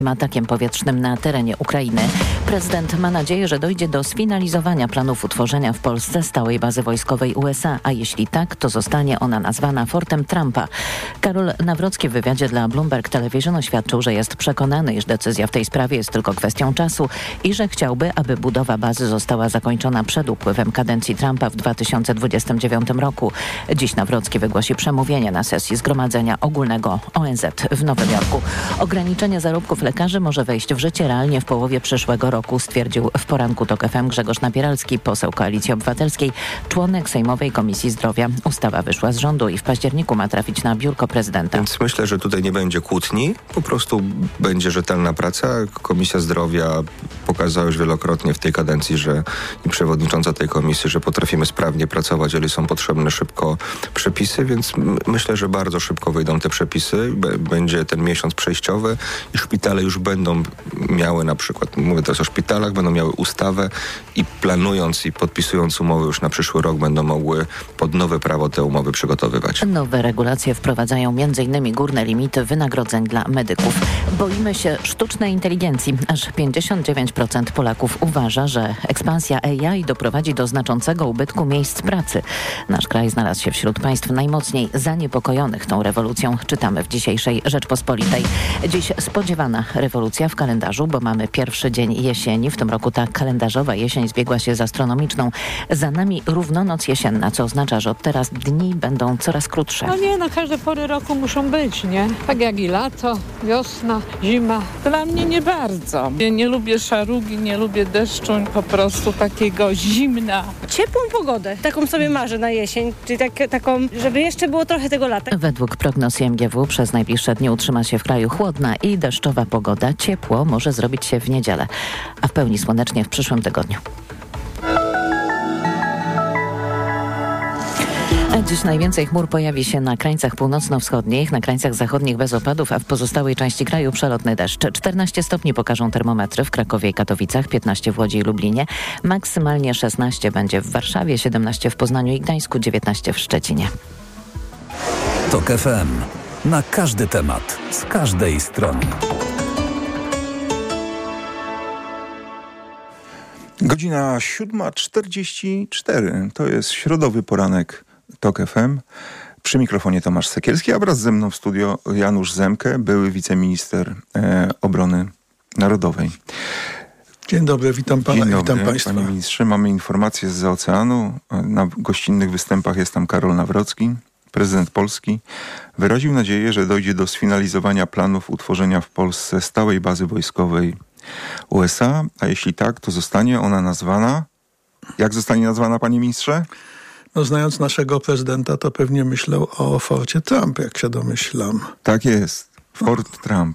atakiem powietrznym na terenie Ukrainy. Prezydent ma nadzieję, że dojdzie do sfinalizowania planów utworzenia w Polsce stałej bazy wojskowej USA, a jeśli tak, to zostanie ona nazwana Fortem Trumpa. Karol Nawrocki w wywiadzie dla Bloomberg Television oświadczył, że jest przekonany, iż decyzja w tej sprawie jest tylko kwestią czasu i że chciałby, aby budowa bazy została zakończona przed upływem kadencji Trumpa w 2029 roku. Dziś Nawrocki wygłosi przemówienie na sesji Zgromadzenia Ogólnego ONZ w Nowym Jorku. Ograniczenie zarobków lekarzy może wejść w życie realnie w połowie przyszłego roku, stwierdził w poranku TOK FM Grzegorz Napieralski, poseł Koalicji Obywatelskiej, członek Sejmowej Komisji Zdrowia. Ustawa wyszła z rządu i w październiku ma trafić na biurko prezydenta. Więc myślę, że tutaj nie będzie kłótni, po prostu będzie rzetelna praca. Komisja Zdrowia pokazała już wielokrotnie w tej kadencji, że i przewodnicząca tej komisji, że potrafimy sprawnie pracować, jeżeli są potrzebne szybko przepisy, więc myślę, że bardzo szybko wyjdą te przepisy. Będzie ten miesiąc przejściowy i szpitale już będą miały na przykład, mówię teraz o szpitalach, będą miały ustawę i planując i podpisując umowy już na przyszły rok będą mogły pod nowe prawo te umowy przygotowywać. Nowe regulacje wprowadzają m.in. górne limity wynagrodzeń dla medyków. Boimy się sztucznej inteligencji. Aż 59% Polaków uważa, że ekspansja AI doprowadzi do znaczącego ubytku miejsc pracy. Nasz kraj znalazł się wśród państw najmocniej zaniepokojonych tą rewolucją. Czytamy w dzisiejszej Rzeczpospolitej. Dziś spodziewana rewolucja w kalendarzu, bo mamy pierwszy dzień jesieni. W tym roku ta kalendarzowa jesień zbiegła się z astronomiczną. Za nami równonoc jesienna, co oznacza, że od teraz dni będą coraz krótsze. No nie, każde pory roku muszą być, nie? Tak jak i lato, wiosna, zima. Dla mnie nie bardzo. Ja nie lubię szarugi, nie lubię deszczu, po prostu takiego zimna. Ciepłą pogodę, taką sobie marzę na jesień, czyli taką, żeby jeszcze było trochę tego lata. Według prognoz IMGW przez najbliższe dni utrzyma się w kraju chłodna i deszczowa pogoda. Ciepło może zrobić się w niedzielę, a w pełni słonecznie w przyszłym tygodniu. Dziś najwięcej chmur pojawi się na krańcach północno-wschodnich, na krańcach zachodnich bez opadów, a w pozostałej części kraju przelotny deszcz. 14 stopni pokażą termometry w Krakowie i Katowicach, 15 w Łodzi i Lublinie, maksymalnie 16 będzie w Warszawie, 17 w Poznaniu i Gdańsku, 19 w Szczecinie. TOK FM. Na każdy temat, z każdej strony. Godzina 7:44. To jest środowy poranek TOK FM. Przy mikrofonie Tomasz Sekielski, a wraz ze mną w studio Janusz Zemke, były wiceminister obrony narodowej. Dzień dobry, witam pana, Dzień dobry, witam państwa. Panie ministrze, mamy informacje zza oceanu. Na gościnnych występach jest tam Karol Nawrocki, prezydent Polski. Wyraził nadzieję, że dojdzie do sfinalizowania planów utworzenia w Polsce stałej bazy wojskowej USA, a jeśli tak, to zostanie ona nazwana... Jak zostanie nazwana, panie ministrze? No, znając naszego prezydenta, to pewnie myślał o Forcie Trump, jak się domyślam. Tak jest. Fort Trump.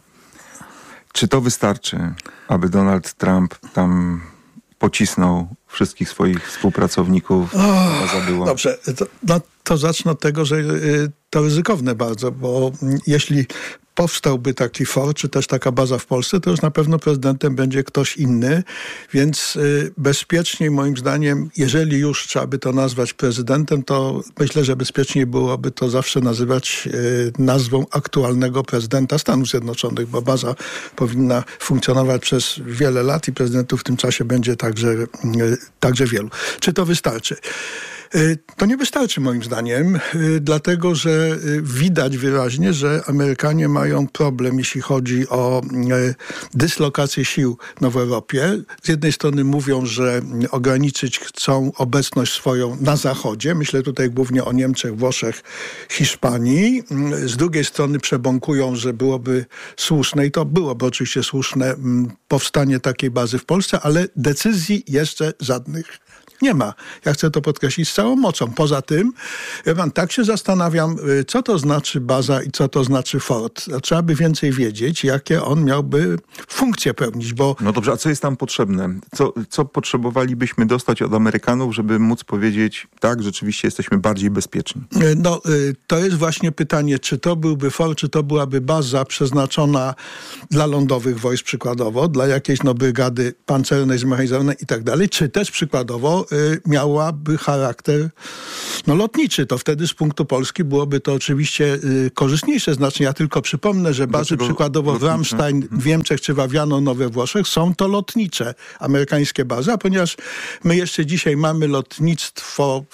Czy to wystarczy, aby Donald Trump tam pocisnął wszystkich swoich współpracowników? Dobrze, to zacznę od tego, że to ryzykowne bardzo, bo jeśli powstałby taki fort, czy też taka baza w Polsce, to już na pewno prezydentem będzie ktoś inny, więc bezpieczniej moim zdaniem, jeżeli już trzeba by to nazwać prezydentem, to myślę, że bezpieczniej byłoby to zawsze nazywać nazwą aktualnego prezydenta Stanów Zjednoczonych, bo baza powinna funkcjonować przez wiele lat i prezydentów w tym czasie będzie także wielu. Czy to wystarczy? To nie wystarczy moim zdaniem, dlatego że widać wyraźnie, że Amerykanie mają problem, jeśli chodzi o dyslokację sił w Europie. Z jednej strony mówią, że ograniczyć chcą obecność swoją na Zachodzie. Myślę tutaj głównie o Niemczech, Włoszech, Hiszpanii. Z drugiej strony przebąkują, że byłoby słuszne, i to byłoby oczywiście słuszne, powstanie takiej bazy w Polsce, ale decyzji jeszcze żadnych nie ma. Ja chcę to podkreślić z całą mocą. Poza tym, tak się zastanawiam, co to znaczy baza i co to znaczy fort. Trzeba by więcej wiedzieć, jakie on miałby funkcje pełnić, bo... No dobrze, a co jest tam potrzebne? Co potrzebowalibyśmy dostać od Amerykanów, żeby móc powiedzieć, tak, rzeczywiście jesteśmy bardziej bezpieczni? No, to jest właśnie pytanie, czy to byłby fort, czy to byłaby baza przeznaczona dla lądowych wojsk przykładowo, dla jakiejś brygady pancernej, zmechanizowanej i tak dalej, czy też przykładowo miałaby charakter lotniczy. To wtedy z punktu Polski byłoby to oczywiście korzystniejsze znacznie. Ja tylko przypomnę, że bazy przykładowo w Ramstein w Niemczech czy w Aviano we Włoszech są to lotnicze amerykańskie bazy, a ponieważ my jeszcze dzisiaj mamy lotnictwo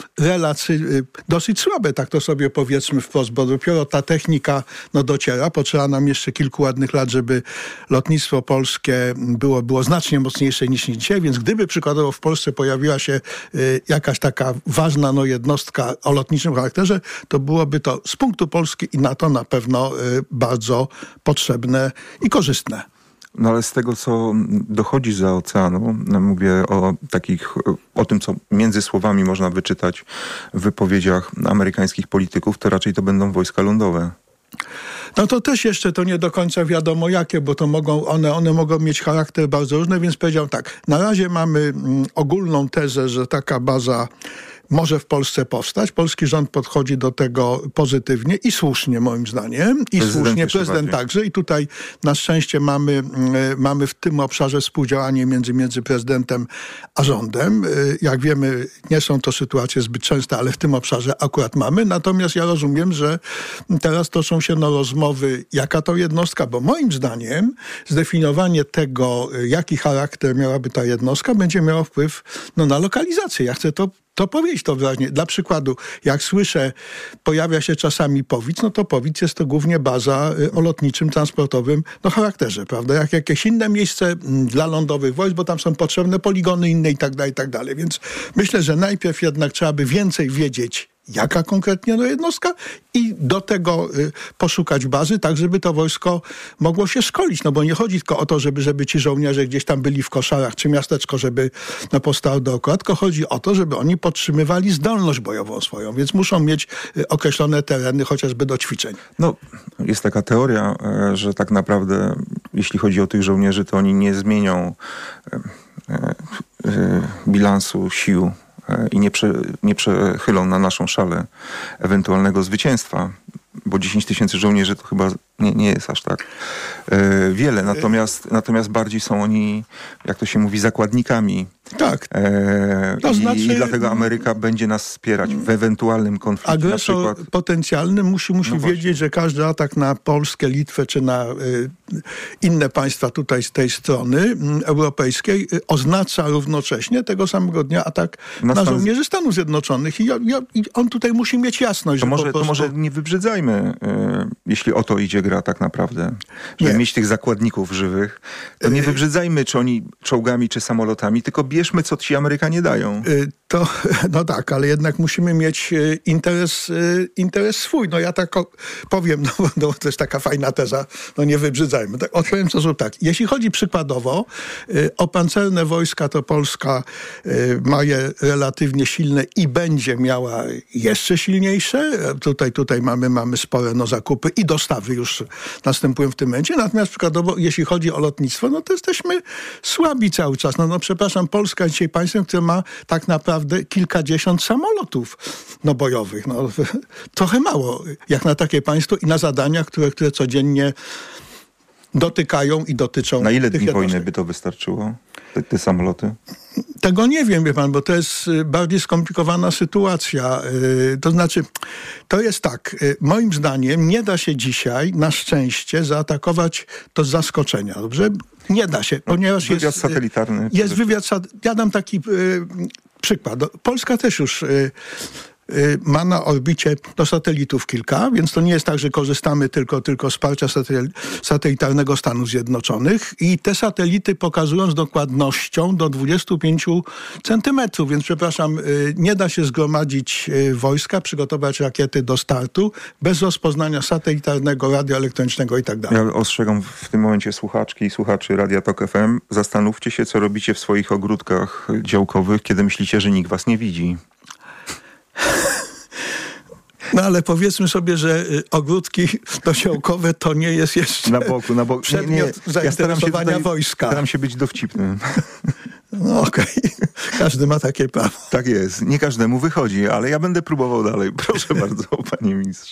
dosyć słabe, tak to sobie powiedzmy wprost, bo dopiero ta technika dociera. Potrzeba nam jeszcze kilku ładnych lat, żeby lotnictwo polskie było znacznie mocniejsze niż dzisiaj, więc gdyby przykładowo w Polsce pojawiła się jakaś taka ważna jednostka o lotniczym charakterze, to byłoby to z punktu Polski i NATO na pewno bardzo potrzebne i korzystne. No ale z tego, co dochodzi zza oceanu, mówię o tym, co między słowami można wyczytać w wypowiedziach amerykańskich polityków, to raczej to będą wojska lądowe. No to też jeszcze to nie do końca wiadomo jakie, bo to one mogą mieć charakter bardzo różny, więc powiedział tak, na razie mamy ogólną tezę, że taka baza może w Polsce powstać. Polski rząd podchodzi do tego pozytywnie i słusznie moim zdaniem. I słusznie prezydent także. I tutaj na szczęście mamy w tym obszarze współdziałanie między prezydentem a rządem. Jak wiemy, nie są to sytuacje zbyt częste, ale w tym obszarze akurat mamy. Natomiast ja rozumiem, że teraz toczą się rozmowy, jaka to jednostka, bo moim zdaniem zdefiniowanie tego, jaki charakter miałaby ta jednostka, będzie miało wpływ na lokalizację. Ja chcę to powiedzieć to wyraźnie. Dla przykładu, jak słyszę, pojawia się czasami Powic, to Powic jest to głównie baza o lotniczym, transportowym charakterze, prawda? Jak jakieś inne miejsce dla lądowych wojsk, bo tam są potrzebne poligony inne i tak dalej. Więc myślę, że najpierw jednak trzeba by więcej wiedzieć, jaka konkretnie jednostka i do tego poszukać bazy, tak żeby to wojsko mogło się szkolić. Bo nie chodzi tylko o to, żeby ci żołnierze gdzieś tam byli w Koszarach czy miasteczko, żeby powstało dookoła, tylko chodzi o to, żeby oni podtrzymywali zdolność bojową swoją, więc muszą mieć określone tereny chociażby do ćwiczeń. Jest taka teoria, że tak naprawdę jeśli chodzi o tych żołnierzy, to oni nie zmienią bilansu sił i nie przechylą na naszą szalę ewentualnego zwycięstwa, bo 10 000 żołnierzy to chyba nie jest aż tak wiele. Natomiast bardziej są oni, jak to się mówi, zakładnikami. Tak. I dlatego Ameryka będzie nas wspierać w ewentualnym konflikcie. Agresor potencjalny musi wiedzieć, że każdy atak na Polskę, Litwę czy na inne państwa tutaj z tej strony europejskiej oznacza równocześnie tego samego dnia atak na żołnierzy Stanów Zjednoczonych. I on tutaj musi mieć jasność. To może nie wybrzydzajmy, jeśli o to idzie gra tak naprawdę. Żeby mieć tych zakładników żywych, to nie wybrzydzajmy, czy oni czołgami, czy samolotami, tylko bierzmy, co ci Amerykanie dają. Tak, ale jednak musimy mieć interes swój. Ja tak powiem, to jest taka fajna teza, nie wybrzydzajmy. Tak, odpowiem w sposób tak. Jeśli chodzi przykładowo o pancerne wojska, to Polska ma je relatywnie silne i będzie miała jeszcze silniejsze. Tutaj mamy spore zakupy i dostawy już następują w tym momencie. Natomiast przykładowo, jeśli chodzi o lotnictwo, to jesteśmy słabi cały czas. Polska jest dzisiaj państwem, które ma tak naprawdę kilkadziesiąt samolotów bojowych. Trochę mało jak na takie państwo i na zadania, które codziennie dotykają i dotyczą. Na ile dni wojny by to wystarczyło? Te samoloty? Tego nie wiem, wie pan, bo to jest bardziej skomplikowana sytuacja. To znaczy, to jest tak, moim zdaniem nie da się dzisiaj na szczęście zaatakować to z zaskoczenia, dobrze? Nie da się, ponieważ wywiad satelitarny. Jest wywiad ja dam taki przykład. Polska też już ma na orbicie satelitów kilka, więc to nie jest tak, że korzystamy tylko z wsparcia satelitarnego Stanów Zjednoczonych i te satelity pokazują z dokładnością do 25 centymetrów, więc przepraszam, nie da się zgromadzić wojska, przygotować rakiety do startu bez rozpoznania satelitarnego, radioelektronicznego i tak dalej. Ja ostrzegam w tym momencie słuchaczki i słuchaczy Radia Tok FM, zastanówcie się, co robicie w swoich ogródkach działkowych, kiedy myślicie, że nikt was nie widzi. Ale powiedzmy sobie, że ogródki działkowe to nie jest jeszcze na boku. przedmiot zainteresowania wojska. Staram się być dowcipny. Okej. Każdy ma takie prawo. Tak jest. Nie każdemu wychodzi, ale ja będę próbował dalej. Proszę bardzo, panie ministrze.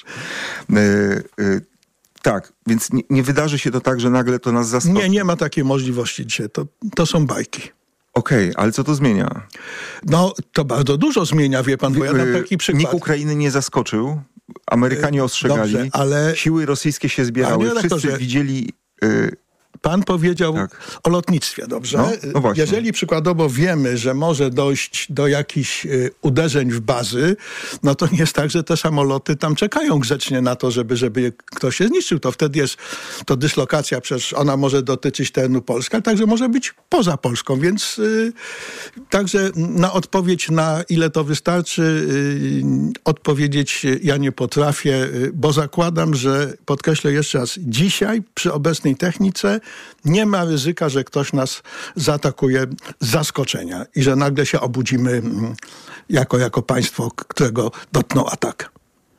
Tak, więc nie wydarzy się to tak, że nagle to nas zaskoczy. Nie ma takiej możliwości dzisiaj. To są bajki. Okej, ale co to zmienia? No, to bardzo dużo zmienia, wie pan, bo ja dam taki przykład. Nikt Ukrainy nie zaskoczył. Amerykanie ostrzegali. Dobrze, ale... Siły rosyjskie się zbierały. Wszyscy widzieli... Pan powiedział o lotnictwie, dobrze? No właśnie. Jeżeli przykładowo wiemy, że może dojść do jakichś uderzeń w bazy, no to nie jest tak, że te samoloty tam czekają grzecznie na to, żeby ktoś się zniszczył. To wtedy jest to dyslokacja, przecież ona może dotyczyć terenu Polski, ale także może być poza Polską, więc także na odpowiedź, na ile to wystarczy, odpowiedzieć ja nie potrafię, bo zakładam, że, podkreślę jeszcze raz, dzisiaj przy obecnej technice nie ma ryzyka, że ktoś nas zaatakuje z zaskoczenia i że nagle się obudzimy jako państwo, którego dotknął atak.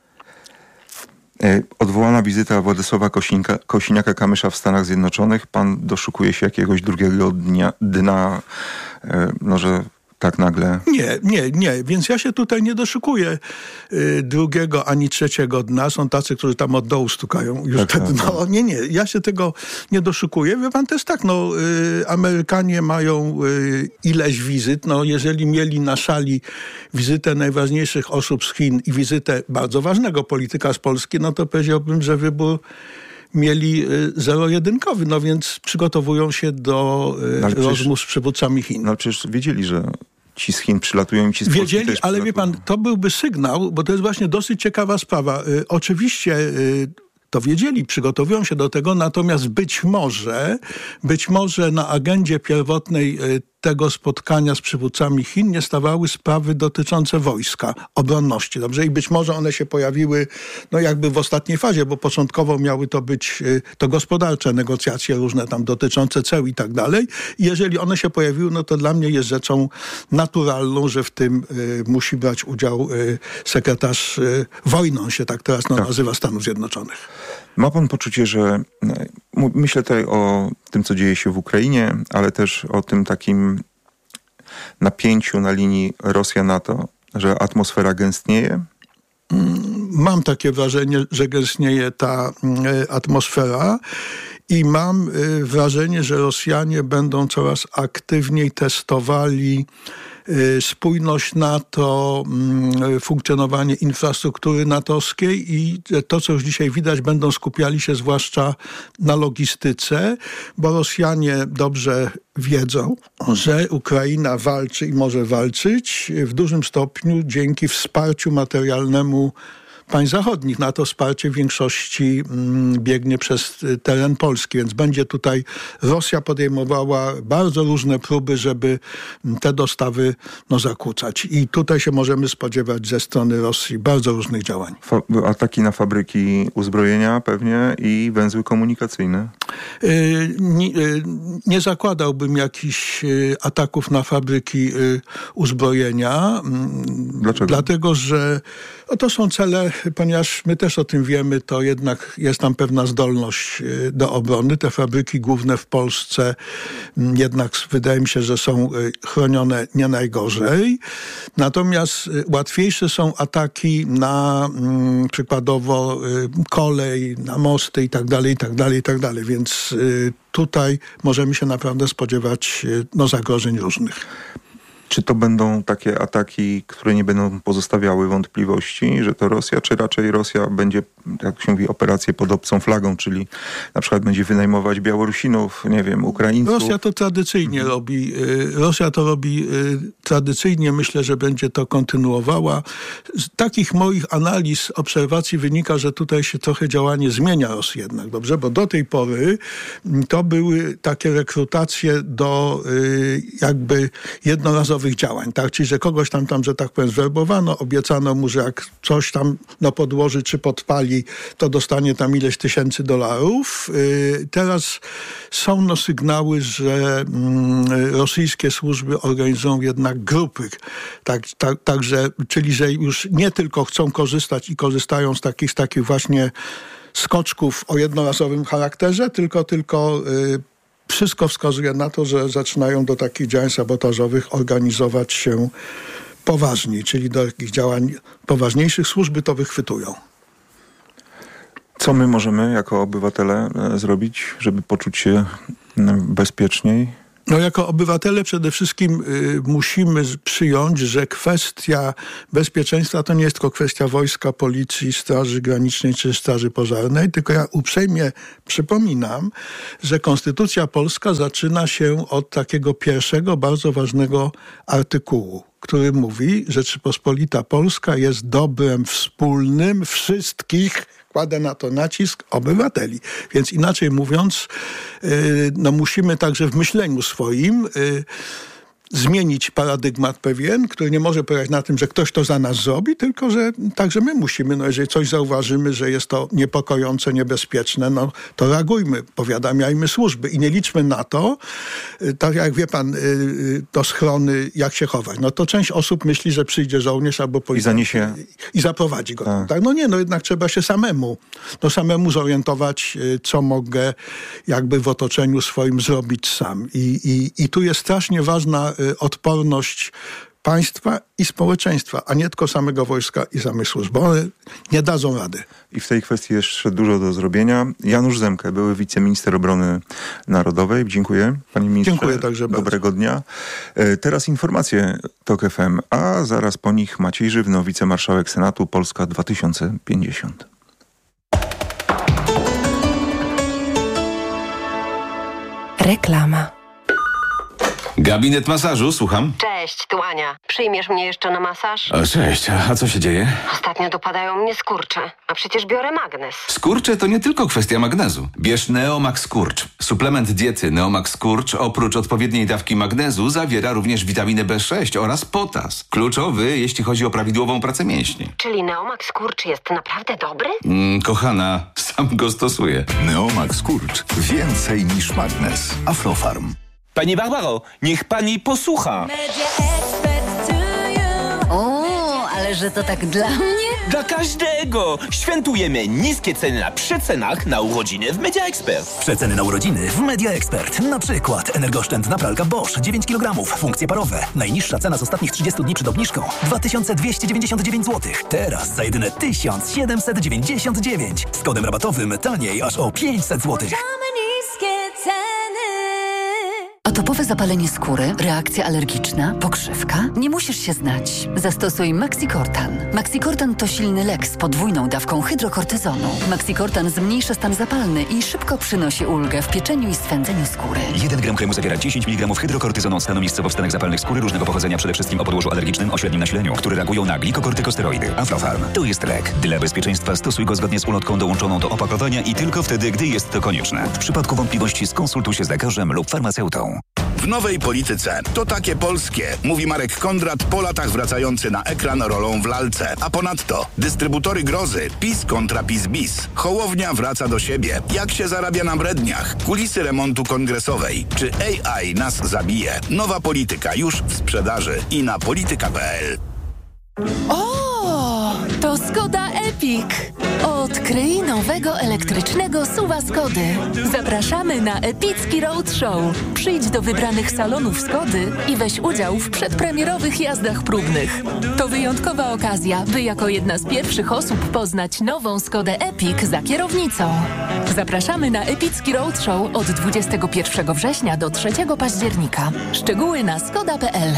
Odwołana wizyta Władysława Kosiniaka-Kamysza w Stanach Zjednoczonych. Pan doszukuje się jakiegoś drugiego dna, że tak nagle... Nie. Więc ja się tutaj nie doszukuję drugiego ani trzeciego dna. Są tacy, którzy tam od dołu stukają już te dno. Nie. Ja się tego nie doszukuję. Wie pan, też tak, Amerykanie mają ileś wizyt. Jeżeli mieli na szali wizytę najważniejszych osób z Chin i wizytę bardzo ważnego polityka z Polski, to powiedziałbym, że wybór mieli zero-jedynkowy, więc przygotowują się do rozmów z przywódcami Chin. No ale przecież wiedzieli, że ci z Chin przylatują i ci z Polski wiedzieli, też ale wie pan, to byłby sygnał, bo to jest właśnie dosyć ciekawa sprawa. Oczywiście to wiedzieli, przygotowują się do tego, natomiast być może na agendzie pierwotnej tego spotkania z przywódcami Chin nie stawały sprawy dotyczące wojska, obronności, dobrze? I być może one się pojawiły jakby w ostatniej fazie, bo początkowo miały to być to gospodarcze negocjacje różne tam dotyczące ceł i tak dalej. I jeżeli one się pojawiły, to dla mnie jest rzeczą naturalną, że w tym musi brać udział sekretarz wojny, on się tak teraz nazywa, Stanów Zjednoczonych. Ma pan poczucie, że myślę tutaj o tym, co dzieje się w Ukrainie, ale też o tym takim napięciu na linii Rosja-NATO, że atmosfera gęstnieje? Mam takie wrażenie, że gęstnieje ta atmosfera i mam wrażenie, że Rosjanie będą coraz aktywniej testowali spójność NATO, funkcjonowanie infrastruktury natowskiej i to, co już dzisiaj widać, będą skupiali się zwłaszcza na logistyce, bo Rosjanie dobrze wiedzą, że Ukraina walczy i może walczyć w dużym stopniu dzięki wsparciu materialnemu państw zachodnich. Na to wsparcie w większości biegnie przez teren Polski, więc będzie tutaj Rosja podejmowała bardzo różne próby, żeby te dostawy zakłócać. I tutaj się możemy spodziewać ze strony Rosji bardzo różnych działań. Ataki na fabryki uzbrojenia pewnie i węzły komunikacyjne? Nie zakładałbym jakichś ataków na fabryki uzbrojenia. Dlaczego? Dlatego, że to są cele, ponieważ my też o tym wiemy, to jednak jest tam pewna zdolność do obrony. Te fabryki główne w Polsce jednak wydaje mi się, że są chronione nie najgorzej. Natomiast łatwiejsze są ataki na przykładowo kolej, na mosty i tak dalej. Więc tutaj możemy się naprawdę spodziewać zagrożeń różnych. Czy to będą takie ataki, które nie będą pozostawiały wątpliwości, że to Rosja, czy raczej Rosja będzie, jak się mówi, operację pod obcą flagą, czyli na przykład będzie wynajmować Białorusinów, Ukraińców? Rosja to tradycyjnie robi. Rosja to robi tradycyjnie. Myślę, że będzie to kontynuowała. Z takich moich analiz, obserwacji wynika, że tutaj się trochę działanie zmienia Rosji jednak, dobrze? Bo do tej pory to były takie rekrutacje do jakby jednorazowych działań, tak? Czyli, że kogoś tam, że tak powiem, zwerbowano, obiecano mu, że jak coś tam podłoży czy podpali, to dostanie tam ileś tysięcy $. Teraz są sygnały, że rosyjskie służby organizują jednak grupy. Także, czyli, że już nie tylko chcą korzystać i korzystają z takich właśnie skoczków o jednorazowym charakterze, tylko wszystko wskazuje na to, że zaczynają do takich działań sabotażowych organizować się poważniej, czyli do takich działań poważniejszych służby to wychwytują. Co my możemy jako obywatele zrobić, żeby poczuć się bezpieczniej? No jako obywatele przede wszystkim musimy przyjąć, że kwestia bezpieczeństwa to nie jest tylko kwestia wojska, policji, Straży Granicznej czy Straży Pożarnej, tylko ja uprzejmie przypominam, że Konstytucja Polska zaczyna się od takiego pierwszego, bardzo ważnego artykułu, który mówi, że Rzeczypospolita Polska jest dobrem wspólnym wszystkich, kładę na to nacisk, obywateli. Więc inaczej mówiąc, musimy także w myśleniu swoim zmienić paradygmat pewien, który nie może polegać na tym, że ktoś to za nas zrobi, tylko że także my musimy, jeżeli coś zauważymy, że jest to niepokojące, niebezpieczne, to reagujmy, powiadamiajmy służby i nie liczmy na to, tak jak wie pan, do schrony, jak się chować. To część osób myśli, że przyjdzie żołnierz albo policjant i zaprowadzi go. Tak? Jednak trzeba się samemu zorientować, co mogę jakby w otoczeniu swoim zrobić sam. I tu jest strasznie ważna odporność państwa i społeczeństwa, a nie tylko samego wojska i samych służb, bo one nie dadzą rady. I w tej kwestii jeszcze dużo do zrobienia. Janusz Zemke, były wiceminister obrony narodowej. Dziękuję, panie ministrze. Dziękuję także bardzo. Dobrego dnia. Teraz informacje TOK FM, a zaraz po nich Maciej Żywno, wicemarszałek Senatu, Polska 2050. Reklama. Gabinet masażu, słucham. Cześć, tu Ania. Przyjmiesz mnie jeszcze na masaż? Cześć, a co się dzieje? Ostatnio dopadają mnie skurcze, a przecież biorę magnes. Skurcze to nie tylko kwestia magnezu. Bierz Neomax Skurcz. Suplement diety Neomax Skurcz oprócz odpowiedniej dawki magnezu zawiera również witaminę B6 oraz potas. Kluczowy, jeśli chodzi o prawidłową pracę mięśni. Czyli Neomax Skurcz jest naprawdę dobry? Kochana, sam go stosuję. Neomax Skurcz. Więcej niż magnes. Aflofarm. Pani Barbaro, niech pani posłucha. O, ale że to tak dla mnie? Dla każdego! Świętujemy niskie ceny na przecenach na urodziny w Media Expert. Przeceny na urodziny w Media Expert. Na przykład energooszczędna pralka Bosch 9 kg, funkcje parowe. Najniższa cena z ostatnich 30 dni przed obniżką 2299 zł. Teraz za jedyne 1799. Z kodem rabatowym taniej aż o 500 zł. Atopowe zapalenie skóry, reakcja alergiczna, pokrzywka? Nie musisz się znać. Zastosuj Maxicortan. Maxicortan to silny lek z podwójną dawką hydrokortyzonu. Maxicortan zmniejsza stan zapalny i szybko przynosi ulgę w pieczeniu i swędzeniu skóry. 1 gram kremu zawiera 10 mg hydrokortyzonu od stanu miejscowo wstanek zapalnych skóry różnego pochodzenia, przede wszystkim o podłożu alergicznym o średnim nasileniu, które reagują na glikokortykosteroidy. Aflofarm. To jest lek. Dla bezpieczeństwa stosuj go zgodnie z ulotką dołączoną do opakowania i tylko wtedy, gdy jest to konieczne. W przypadku wątpliwości skonsultuj się z lekarzem lub farmaceutą. W nowej polityce to takie polskie, mówi Marek Kondrat, po latach wracający na ekran rolą w lalce. A ponadto dystrybutory grozy, PiS kontra PiS bis. Hołownia wraca do siebie. Jak się zarabia na bredniach? Kulisy remontu kongresowej. Czy AI nas zabije? Nowa polityka już w sprzedaży i na polityka.pl. O, to Skoda Epic. Odkryj nowego elektrycznego SUV-a Skody. Zapraszamy na epicki roadshow. Przyjdź do wybranych salonów Skody i weź udział w przedpremierowych jazdach próbnych. To wyjątkowa okazja, by jako jedna z pierwszych osób poznać nową Skodę Epic za kierownicą. Zapraszamy na epicki roadshow od 21 września do 3 października. Szczegóły na skoda.pl.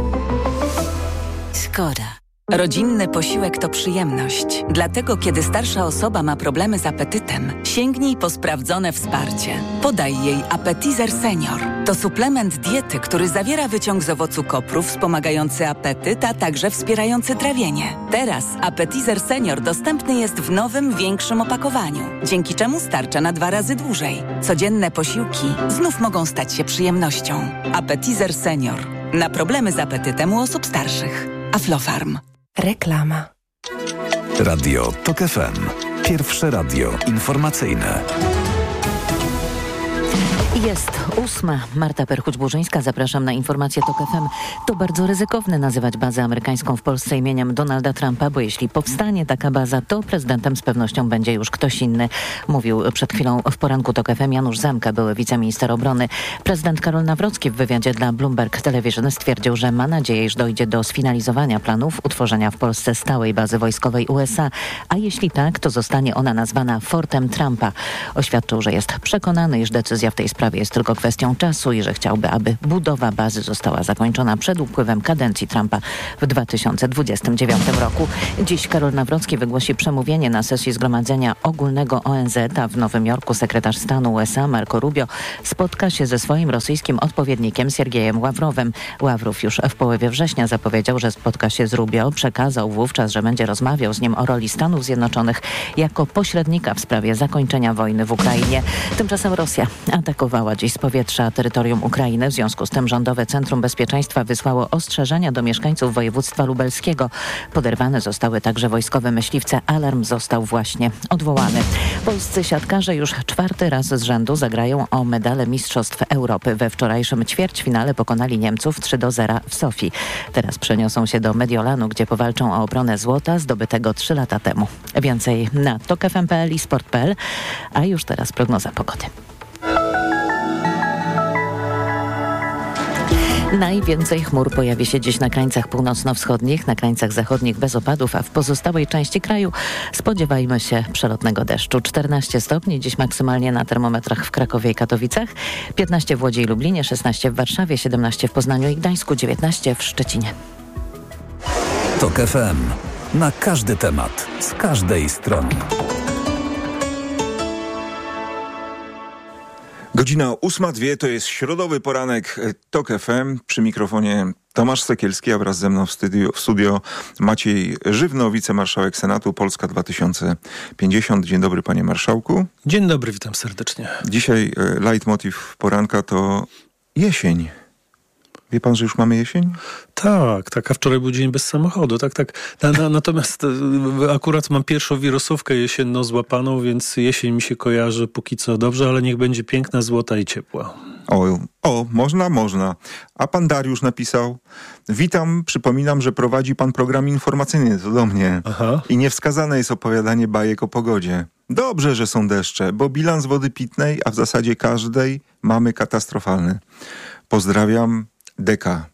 Skoda. Rodzinny posiłek to przyjemność. Dlatego, kiedy starsza osoba ma problemy z apetytem, sięgnij po sprawdzone wsparcie. Podaj jej Appetizer Senior. To suplement diety, który zawiera wyciąg z owocu kopru wspomagający apetyt, a także wspierający trawienie. Teraz Appetizer Senior dostępny jest w nowym, większym opakowaniu, dzięki czemu starcza na 2 razy dłużej. Codzienne posiłki znów mogą stać się przyjemnością. Appetizer Senior. Na problemy z apetytem u osób starszych. Aflofarm. Reklama. Radio TOK FM. Pierwsze radio informacyjne. Jest 8. Marta Perchuć-Burzyńska. Zapraszam na informację TOK FM. To bardzo ryzykowne nazywać bazę amerykańską w Polsce imieniem Donalda Trumpa, bo jeśli powstanie taka baza, to prezydentem z pewnością będzie już ktoś inny. Mówił przed chwilą w poranku TOK FM Janusz Zemke, były wiceminister obrony. Prezydent Karol Nawrocki w wywiadzie dla Bloomberg Television stwierdził, że ma nadzieję, iż dojdzie do sfinalizowania planów utworzenia w Polsce stałej bazy wojskowej USA, a jeśli tak, to zostanie ona nazwana Fortem Trumpa. Oświadczył, że jest przekonany, iż decyzja w tej sprawie sprawie jest tylko kwestią czasu i że chciałby, aby budowa bazy została zakończona przed upływem kadencji Trumpa w 2029 roku. Dziś Karol Nawrocki wygłosi przemówienie na sesji Zgromadzenia Ogólnego ONZ, a w Nowym Jorku sekretarz stanu USA Marco Rubio spotka się ze swoim rosyjskim odpowiednikiem Siergiejem Ławrowem. Ławrow już w połowie września zapowiedział, że spotka się z Rubio. Przekazał wówczas, że będzie rozmawiał z nim o roli Stanów Zjednoczonych jako pośrednika w sprawie zakończenia wojny w Ukrainie. Tymczasem Rosja atakowała dziś z powietrza terytorium Ukrainy. W związku z tym Rządowe Centrum Bezpieczeństwa wysłało ostrzeżenia do mieszkańców województwa lubelskiego. Poderwane zostały także wojskowe myśliwce. Alarm został właśnie odwołany. Polscy siatkarze już 4. raz z rzędu zagrają o medale Mistrzostw Europy. We wczorajszym ćwierćfinale pokonali Niemców 3-0 w Sofii. Teraz przeniosą się do Mediolanu, gdzie powalczą o obronę złota zdobytego 3 lata temu. Więcej na tokfm.pl i sport.pl, a już teraz prognoza pogody. Najwięcej chmur pojawi się dziś na krańcach północno-wschodnich, na krańcach zachodnich bez opadów, a w pozostałej części kraju spodziewajmy się przelotnego deszczu. 14 stopni dziś maksymalnie na termometrach w Krakowie i Katowicach, 15 w Łodzi i Lublinie, 16 w Warszawie, 17 w Poznaniu i Gdańsku, 19 w Szczecinie. TOK FM. Na każdy temat, z każdej strony. Godzina 8:02 to jest środowy poranek TOK FM. Przy mikrofonie Tomasz Sekielski, a wraz ze mną w studio Maciej Żywno, wicemarszałek Senatu Polska 2050. Dzień dobry, panie marszałku. Dzień dobry, witam serdecznie. Dzisiaj leitmotiv poranka to jesień. Wie pan, że już mamy jesień? Tak, a wczoraj był dzień bez samochodu, tak. Natomiast akurat mam pierwszą wirusówkę jesienną złapaną, więc jesień mi się kojarzy póki co dobrze, ale niech będzie piękna, złota i ciepła. O, można. A pan Dariusz napisał: witam, przypominam, że prowadzi pan program informacyjny, to do mnie. Aha. I niewskazane jest opowiadanie bajek o pogodzie. Dobrze, że są deszcze, bo bilans wody pitnej, a w zasadzie każdej, mamy katastrofalny. Pozdrawiam, Deka.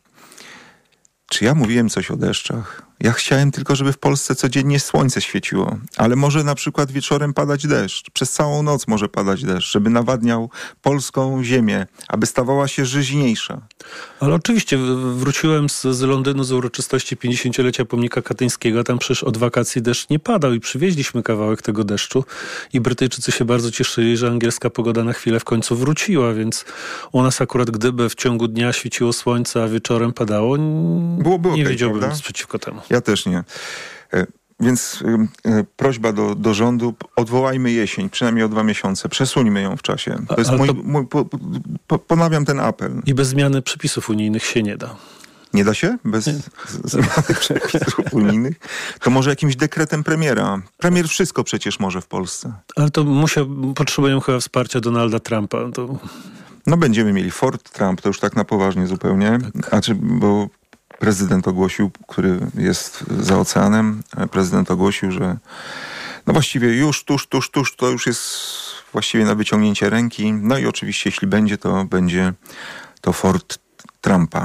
Czy ja mówiłem coś o deszczach? Ja chciałem tylko, żeby w Polsce codziennie słońce świeciło. Ale może na przykład wieczorem padać deszcz. Przez całą noc może padać deszcz, żeby nawadniał polską ziemię, aby stawała się żyźniejsza. Ale oczywiście wróciłem z Londynu z uroczystości 50-lecia pomnika katyńskiego. Tam przecież od wakacji deszcz nie padał i przywieźliśmy kawałek tego deszczu. I Brytyjczycy się bardzo cieszyli, że angielska pogoda na chwilę w końcu wróciła, więc u nas akurat gdyby w ciągu dnia świeciło słońce, a wieczorem padało, nie wiedziałbym nic przeciwko temu. Ja też nie. Więc prośba do rządu, odwołajmy jesień, przynajmniej o 2 miesiące. Przesuńmy ją w czasie. To jest ponawiam ten apel. I bez zmiany przepisów unijnych się nie da. Nie da się? Bez zmiany przepisów unijnych? To może jakimś dekretem premiera. Premier wszystko przecież może w Polsce. Ale to potrzebujemy chyba wsparcia Donalda Trumpa. No będziemy mieli Fort Trump, to już tak na poważnie zupełnie. Bo prezydent ogłosił, który jest za oceanem, prezydent ogłosił, że no właściwie już tuż, to już jest właściwie na wyciągnięcie ręki. No i oczywiście, jeśli będzie to Fort Trumpa.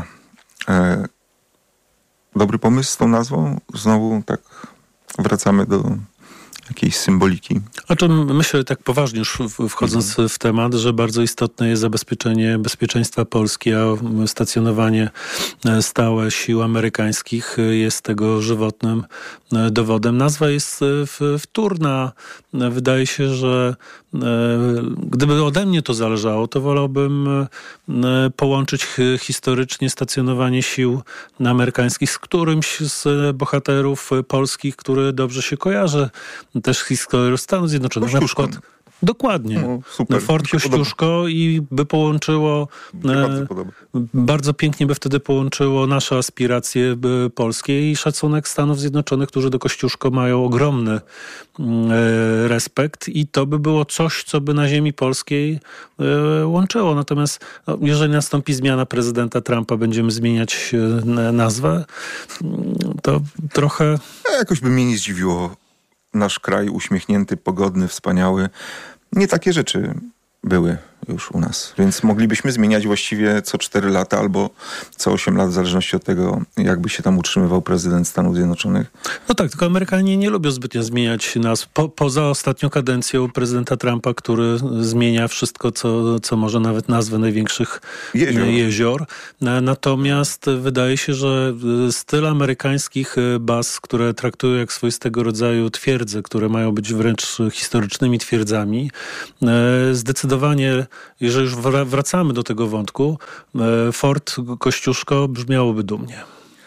Dobry pomysł z tą nazwą? Znowu tak wracamy do jakiejś symboliki. Myślę tak poważnie już wchodząc w temat, że bardzo istotne jest zabezpieczenie bezpieczeństwa Polski, a stacjonowanie stałe sił amerykańskich jest tego żywotnym dowodem. Nazwa jest wtórna. Wydaje się, że gdyby ode mnie to zależało, to wolałbym połączyć historycznie stacjonowanie sił amerykańskich z którymś z bohaterów polskich, który dobrze się kojarzy. Też historię Stanów Zjednoczonych. Na przykład, dokładnie. No, super. Fort Kościuszko i by połączyło bardzo pięknie by wtedy połączyło nasze aspiracje polskie i szacunek Stanów Zjednoczonych, którzy do Kościuszko mają ogromny respekt i to by było coś, co by na ziemi polskiej łączyło. Natomiast jeżeli nastąpi zmiana prezydenta Trumpa, będziemy zmieniać nazwę, to trochę... Jakoś by mnie nie zdziwiło. Nasz kraj uśmiechnięty, pogodny, wspaniały. Nie takie rzeczy były już u nas. Więc moglibyśmy zmieniać właściwie co 4 lata albo co 8 lat, w zależności od tego, jakby się tam utrzymywał prezydent Stanów Zjednoczonych. No tak, tylko Amerykanie nie lubią zbytnio zmieniać nazw. Poza ostatnią kadencją prezydenta Trumpa, który zmienia wszystko, co może, nawet nazwę największych jezior. Natomiast wydaje się, że styl amerykańskich baz, które traktują jak swoistego rodzaju twierdze, które mają być wręcz historycznymi twierdzami, zdecydowanie, jeżeli już wracamy do tego wątku, Fort Kościuszko brzmiałoby dumnie.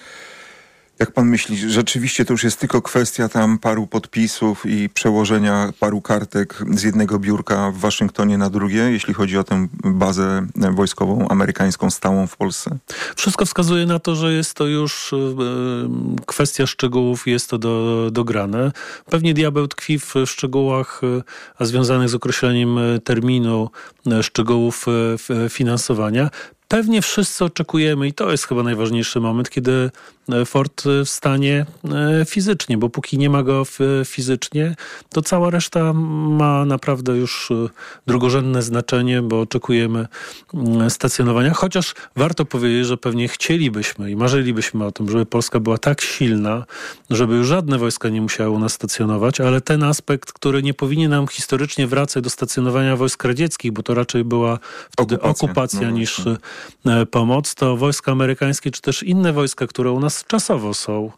Jak pan myśli, rzeczywiście to już jest tylko kwestia tam paru podpisów i przełożenia paru kartek z jednego biurka w Waszyngtonie na drugie, jeśli chodzi o tę bazę wojskową amerykańską stałą w Polsce? Wszystko wskazuje na to, że jest to już kwestia szczegółów, jest to dograne. Pewnie diabeł tkwi w szczegółach, a związanych z określeniem terminu, szczegółów finansowania. Pewnie wszyscy oczekujemy, i to jest chyba najważniejszy moment, kiedy Fort wstanie fizycznie, bo póki nie ma go fizycznie, to cała reszta ma naprawdę już drugorzędne znaczenie, bo oczekujemy stacjonowania. Chociaż warto powiedzieć, że pewnie chcielibyśmy i marzylibyśmy o tym, żeby Polska była tak silna, żeby już żadne wojska nie musiały u nas stacjonować, ale ten aspekt, który nie powinien nam historycznie wracać do stacjonowania wojsk radzieckich, bo to raczej była wtedy okupacja niż pomoc, to wojska amerykańskie, czy też inne wojska, które u nas czasowo są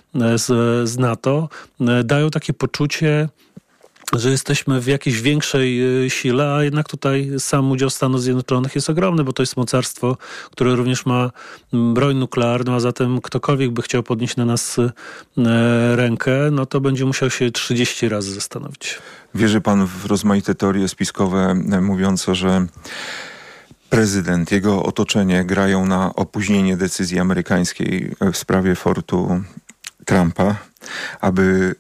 z NATO, dają takie poczucie, że jesteśmy w jakiejś większej sile, a jednak tutaj sam udział Stanów Zjednoczonych jest ogromny, bo to jest mocarstwo, które również ma broń nuklearną, a zatem ktokolwiek by chciał podnieść na nas rękę, no to będzie musiał się 30 razy zastanowić. Wierzy pan w rozmaite teorie spiskowe mówiące, że prezydent, jego otoczenie grają na opóźnienie decyzji amerykańskiej w sprawie Fortu Trumpa, aby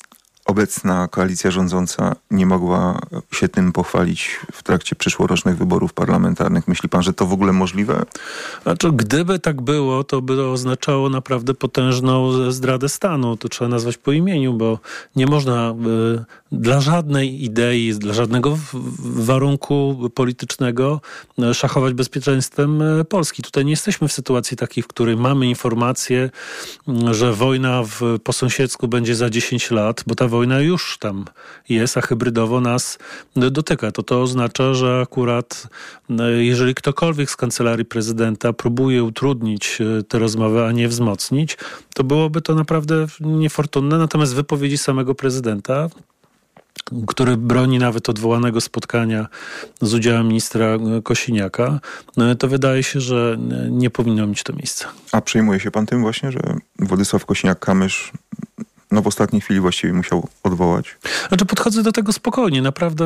obecna koalicja rządząca nie mogła się tym pochwalić w trakcie przyszłorocznych wyborów parlamentarnych. Myśli pan, że to w ogóle możliwe? Znaczy, gdyby tak było, to by oznaczało naprawdę potężną zdradę stanu. To trzeba nazwać po imieniu, bo nie można dla żadnej idei, dla żadnego warunku politycznego szachować bezpieczeństwem Polski. Tutaj nie jesteśmy w sytuacji takiej, w której mamy informację, że wojna po sąsiedzku będzie za 10 lat, bo ta wojna już tam jest, a hybrydowo nas dotyka. To oznacza, że akurat jeżeli ktokolwiek z kancelarii prezydenta próbuje utrudnić tę rozmowę, a nie wzmocnić, to byłoby to naprawdę niefortunne. Natomiast wypowiedzi samego prezydenta, który broni nawet odwołanego spotkania z udziałem ministra Kosiniaka, to wydaje się, że nie powinno mieć to miejsca. A przejmuje się pan tym właśnie, że Władysław Kosiniak-Kamysz w ostatniej chwili właściwie musiał odwołać? Znaczy, podchodzę do tego spokojnie. Naprawdę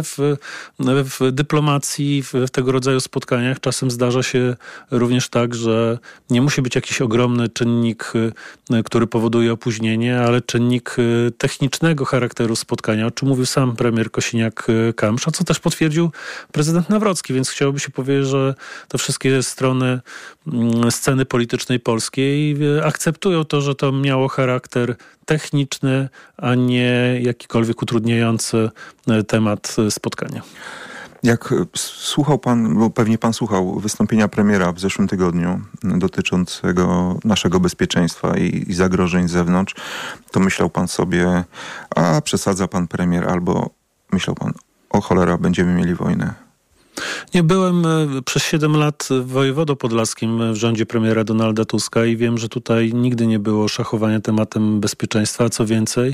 w dyplomacji, w tego rodzaju spotkaniach czasem zdarza się również tak, że nie musi być jakiś ogromny czynnik, który powoduje opóźnienie, ale czynnik technicznego charakteru spotkania, o czym mówił sam premier Kosiniak-Kamysz, a co też potwierdził prezydent Nawrocki, więc chciałoby się powiedzieć, że te wszystkie strony sceny politycznej polskiej akceptują to, że to miało charakter techniczny, a nie jakikolwiek utrudniający temat spotkania. Jak słuchał pan, bo pewnie pan słuchał wystąpienia premiera w zeszłym tygodniu dotyczącego naszego bezpieczeństwa i zagrożeń z zewnątrz, to myślał pan sobie, a przesadza pan premier, albo myślał pan, o cholera, będziemy mieli wojnę. Nie, byłem przez 7 lat wojewodą podlaskim w rządzie premiera Donalda Tuska i wiem, że tutaj nigdy nie było szachowania tematem bezpieczeństwa, a co więcej,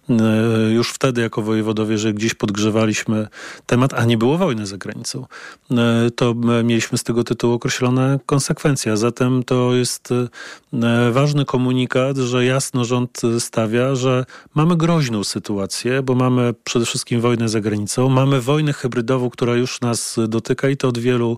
już wtedy jako wojewodowie, że gdzieś podgrzewaliśmy temat, a nie było wojny za granicą, to mieliśmy z tego tytułu określone konsekwencje. A zatem to jest ważny komunikat, że jasno rząd stawia, że mamy groźną sytuację, bo mamy przede wszystkim wojnę za granicą, mamy wojnę hybrydową, która już nas dotyka i to od wielu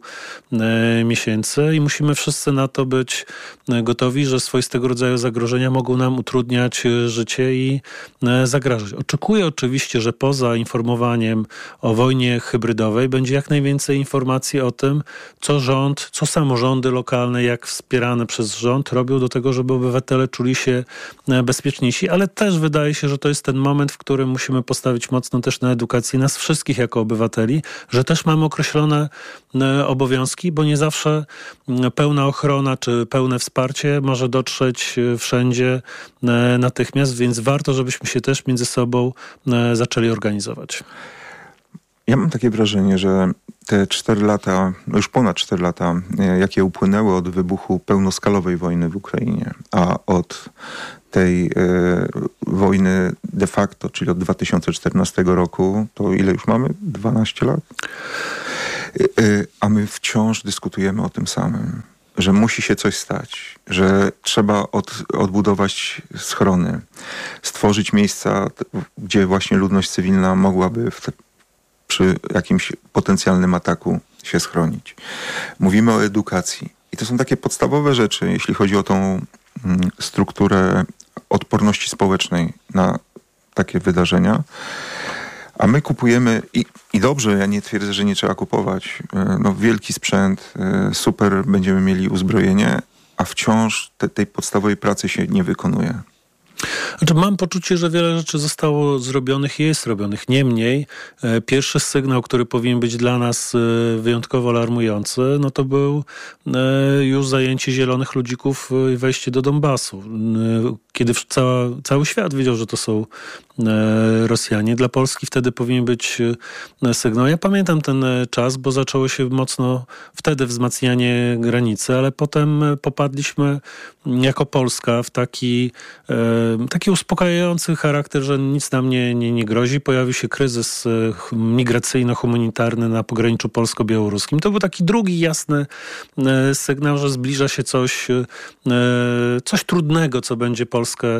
miesięcy i musimy wszyscy na to być gotowi, że swoistego rodzaju zagrożenia mogą nam utrudniać życie i zagrażać. Oczekuję oczywiście, że poza informowaniem o wojnie hybrydowej będzie jak najwięcej informacji o tym, co rząd, co samorządy lokalne, jak wspierane przez rząd robią do tego, żeby obywatele czuli się bezpieczniejsi, ale też wydaje się, że to jest ten moment, w którym musimy postawić mocno też na edukację nas wszystkich jako obywateli, że też mamy określone podzielone obowiązki, bo nie zawsze pełna ochrona czy pełne wsparcie może dotrzeć wszędzie natychmiast, więc warto, żebyśmy się też między sobą zaczęli organizować. Ja mam takie wrażenie, że te 4 lata, już ponad 4 lata, jakie upłynęły od wybuchu pełnoskalowej wojny w Ukrainie, a od tej wojny de facto, czyli od 2014 roku, to ile już mamy? 12 lat? A my wciąż dyskutujemy o tym samym, że musi się coś stać, że trzeba odbudować schrony, stworzyć miejsca, gdzie właśnie ludność cywilna mogłaby przy jakimś potencjalnym ataku się schronić. Mówimy o edukacji. I to są takie podstawowe rzeczy, jeśli chodzi o tą strukturę odporności społecznej na takie wydarzenia. A my kupujemy, i dobrze, ja nie twierdzę, że nie trzeba kupować, wielki sprzęt, super, będziemy mieli uzbrojenie, a wciąż tej podstawowej pracy się nie wykonuje. Znaczy, mam poczucie, że wiele rzeczy zostało zrobionych i jest robionych. Niemniej pierwszy sygnał, który powinien być dla nas wyjątkowo alarmujący, no to był już zajęcie zielonych ludzików i wejście do Donbasu. Kiedy cały świat wiedział, że to są Rosjanie. Dla Polski wtedy powinien być sygnał. Ja pamiętam ten czas, bo zaczęło się mocno wtedy wzmacnianie granicy, ale potem popadliśmy jako Polska w taki uspokajający charakter, że nic nam nie grozi. Pojawił się kryzys migracyjno-humanitarny na pograniczu polsko-białoruskim. To był taki drugi jasny sygnał, że zbliża się coś trudnego, co będzie Polskę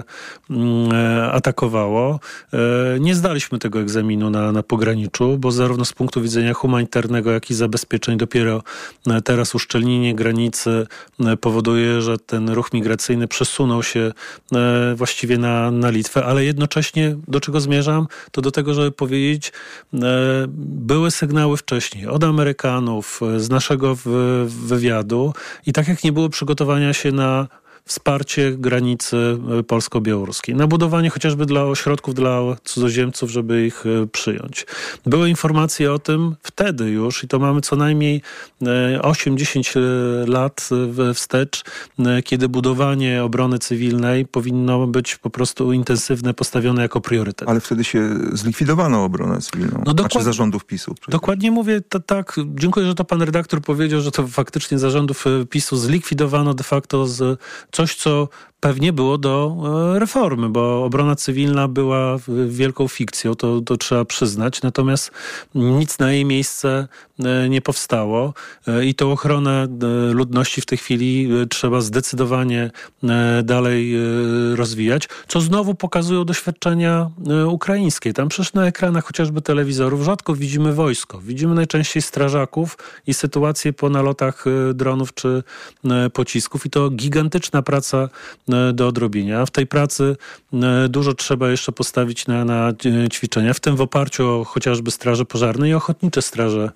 atakowało. Nie zdaliśmy tego egzaminu na pograniczu, bo zarówno z punktu widzenia humanitarnego, jak i zabezpieczeń dopiero teraz uszczelnienie granicy powoduje, że ten ruch migracyjny przesunął się właściwie na Litwę, ale jednocześnie do czego zmierzam, to do tego, żeby powiedzieć, były sygnały wcześniej od Amerykanów, z naszego wywiadu i tak jak nie było przygotowania się na wsparcie granicy polsko-białoruskiej, na budowanie chociażby dla ośrodków dla cudzoziemców, żeby ich przyjąć. Były informacje o tym wtedy już i to mamy co najmniej 8-10 lat wstecz, kiedy budowanie obrony cywilnej powinno być po prostu intensywne, postawione jako priorytet. Ale wtedy się zlikwidowano obronę cywilną, znaczy zarządów PiS-u. Dokładnie mówię, tak. Dziękuję, że to pan redaktor powiedział, że to faktycznie zarządów PiS-u zlikwidowano de facto coś, co pewnie było do reformy, bo obrona cywilna była wielką fikcją, to trzeba przyznać, natomiast nic na jej miejsce nie powstało i tą ochronę ludności w tej chwili trzeba zdecydowanie dalej rozwijać, co znowu pokazują doświadczenia ukraińskie. Tam przecież na ekranach chociażby telewizorów rzadko widzimy wojsko. Widzimy najczęściej strażaków i sytuacje po nalotach dronów czy pocisków i to gigantyczna praca do odrobienia. W tej pracy dużo trzeba jeszcze postawić na ćwiczenia, w tym w oparciu o chociażby straże pożarne i ochotnicze straże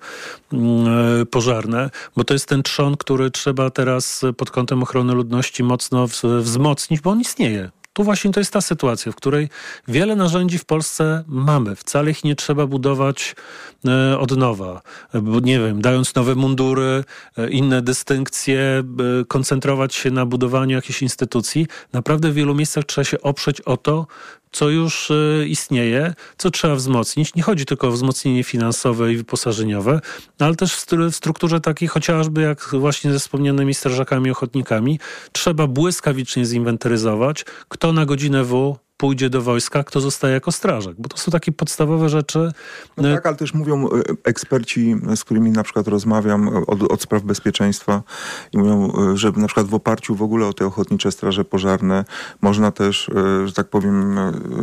pożarne, bo to jest ten trzon, który trzeba teraz pod kątem ochrony ludności mocno wzmocnić, bo on istnieje. Tu właśnie to jest ta sytuacja, w której wiele narzędzi w Polsce mamy. Wcale ich nie trzeba budować od nowa. Bo nie wiem, dając nowe mundury, inne dystynkcje, koncentrować się na budowaniu jakichś instytucji. Naprawdę w wielu miejscach trzeba się oprzeć o to, co już istnieje, co trzeba wzmocnić. Nie chodzi tylko o wzmocnienie finansowe i wyposażeniowe, ale też w strukturze takiej chociażby jak właśnie ze wspomnianymi strażakami, ochotnikami. Trzeba błyskawicznie zinwentaryzować, kto na godzinę W pójdzie do wojska, kto zostaje jako strażak. Bo to są takie podstawowe rzeczy. No tak, ale też mówią eksperci, z którymi na przykład rozmawiam od spraw bezpieczeństwa i mówią, że na przykład w oparciu w ogóle o te ochotnicze straże pożarne można też, że tak powiem,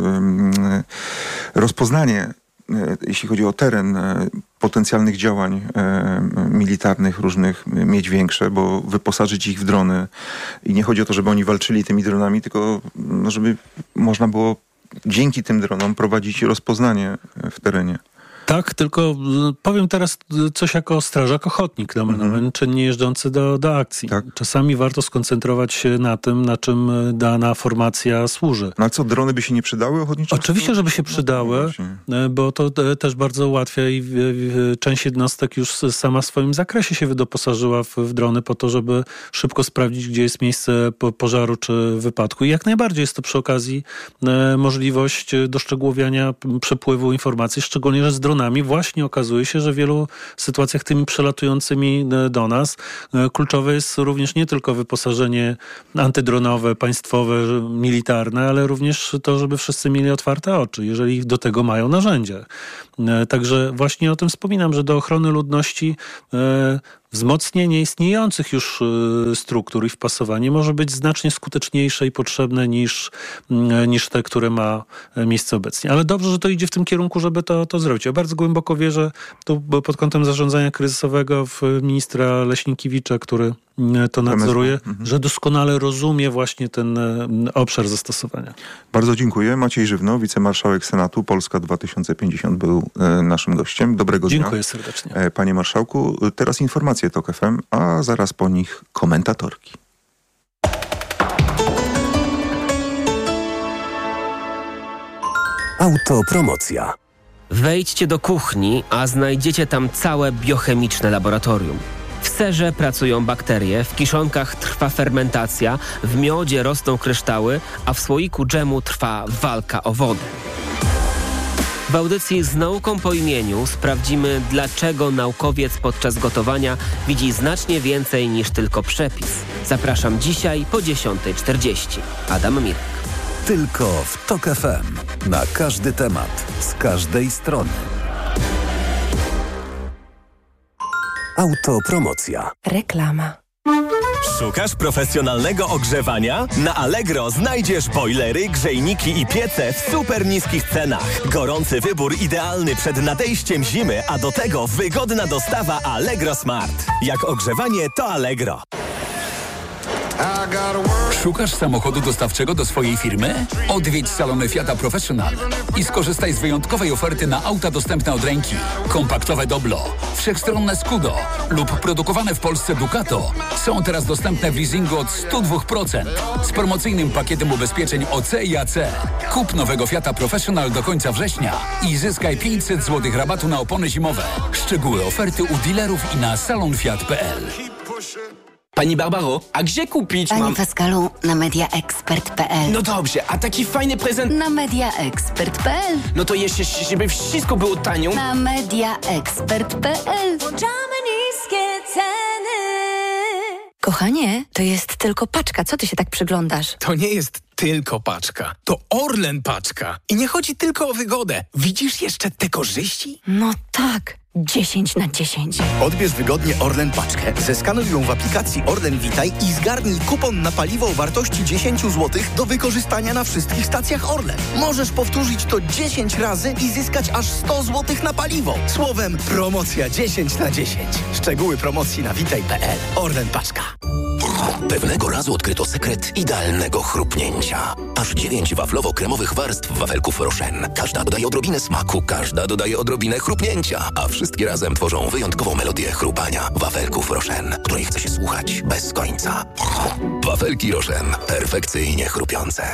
rozpoznanie, jeśli chodzi o teren potencjalnych działań militarnych różnych mieć większe, bo wyposażyć ich w drony i nie chodzi o to, żeby oni walczyli tymi dronami, tylko żeby można było dzięki tym dronom prowadzić rozpoznanie w terenie. Tak, tylko powiem teraz coś jako strażak ochotnik, czynnie jeżdżący do akcji. Tak. Czasami warto skoncentrować się na tym, na czym dana formacja służy. No a co, drony by się nie przydały ochotnicze? Oczywiście, żeby się przydały, bo to też bardzo ułatwia i część jednostek już sama w swoim zakresie się wydoposażyła w drony po to, żeby szybko sprawdzić, gdzie jest miejsce pożaru czy wypadku. I jak najbardziej jest to przy okazji możliwość doszczegółowiania przepływu informacji, szczególnie, że z dronami właśnie okazuje się, że w wielu sytuacjach tymi przelatującymi do nas kluczowe jest również nie tylko wyposażenie antydronowe, państwowe, militarne, ale również to, żeby wszyscy mieli otwarte oczy, jeżeli do tego mają narzędzia. Także właśnie o tym wspominam, że do ochrony ludności wzmocnienie istniejących już struktur i wpasowanie może być znacznie skuteczniejsze i potrzebne niż te, które ma miejsce obecnie. Ale dobrze, że to idzie w tym kierunku, żeby to zrobić. Ja bardzo głęboko wierzę tu pod kątem zarządzania kryzysowego w ministra Leśnikiewicza, który to nadzoruje, że doskonale rozumie właśnie ten obszar zastosowania. Bardzo dziękuję. Maciej Żywno, wicemarszałek Senatu, Polska 2050 był naszym gościem. Dobrego dnia. Dziękuję serdecznie. Panie marszałku, teraz informacje TOK FM, a zaraz po nich komentatorki. Autopromocja. Wejdźcie do kuchni, a znajdziecie tam całe biochemiczne laboratorium. W serze pracują bakterie, w kiszonkach trwa fermentacja, w miodzie rosną kryształy, a w słoiku dżemu trwa walka o wodę. W audycji Z nauką po imieniu sprawdzimy, dlaczego naukowiec podczas gotowania widzi znacznie więcej niż tylko przepis. Zapraszam dzisiaj po 10:40. Adam Mirek. Tylko w TOK FM. Na każdy temat, z każdej strony. Autopromocja. Reklama. Szukasz profesjonalnego ogrzewania? Na Allegro znajdziesz bojlery, grzejniki i piece w super niskich cenach. Gorący wybór idealny przed nadejściem zimy, a do tego wygodna dostawa Allegro Smart. Jak ogrzewanie, to Allegro. Szukasz samochodu dostawczego do swojej firmy? Odwiedź salony Fiata Professional i skorzystaj z wyjątkowej oferty na auta dostępne od ręki. Kompaktowe Doblo, wszechstronne Scudo lub produkowane w Polsce Ducato są teraz dostępne w leasingu od 102% z promocyjnym pakietem ubezpieczeń OC i AC. Kup nowego Fiata Professional do końca września i zyskaj 500 zł rabatu na opony zimowe. Szczegóły oferty u dealerów i na salonfiat.pl. Pani Barbaro, a gdzie kupić Panie Pascalu, na mediaexpert.pl. No dobrze, a taki fajny prezent... Na mediaexpert.pl. No to jeszcze, żeby wszystko było tanio... Na mediaexpert.pl. Włączamy niskie ceny. Kochanie, to jest tylko paczka. Co ty się tak przyglądasz? To nie jest tylko paczka. To Orlen paczka. I nie chodzi tylko o wygodę. Widzisz jeszcze te korzyści? No tak. 10/10. Odbierz wygodnie Orlen paczkę, zeskanuj ją w aplikacji Orlen Witaj i zgarnij kupon na paliwo o wartości 10 zł do wykorzystania na wszystkich stacjach Orlen. Możesz powtórzyć to 10 razy i zyskać aż 100 zł na paliwo. Słowem, promocja 10/10. Szczegóły promocji na witaj.pl. Orlen paczka. Pewnego razu odkryto sekret idealnego chrupnięcia. Aż 9 waflowo-kremowych warstw wafelków Rochen. Każda dodaje odrobinę smaku, każda dodaje odrobinę chrupnięcia, a wszystkie razem tworzą wyjątkową melodię chrupania wafelków Rochen, której chce się słuchać bez końca. Wafelki Rochen. Perfekcyjnie chrupiące.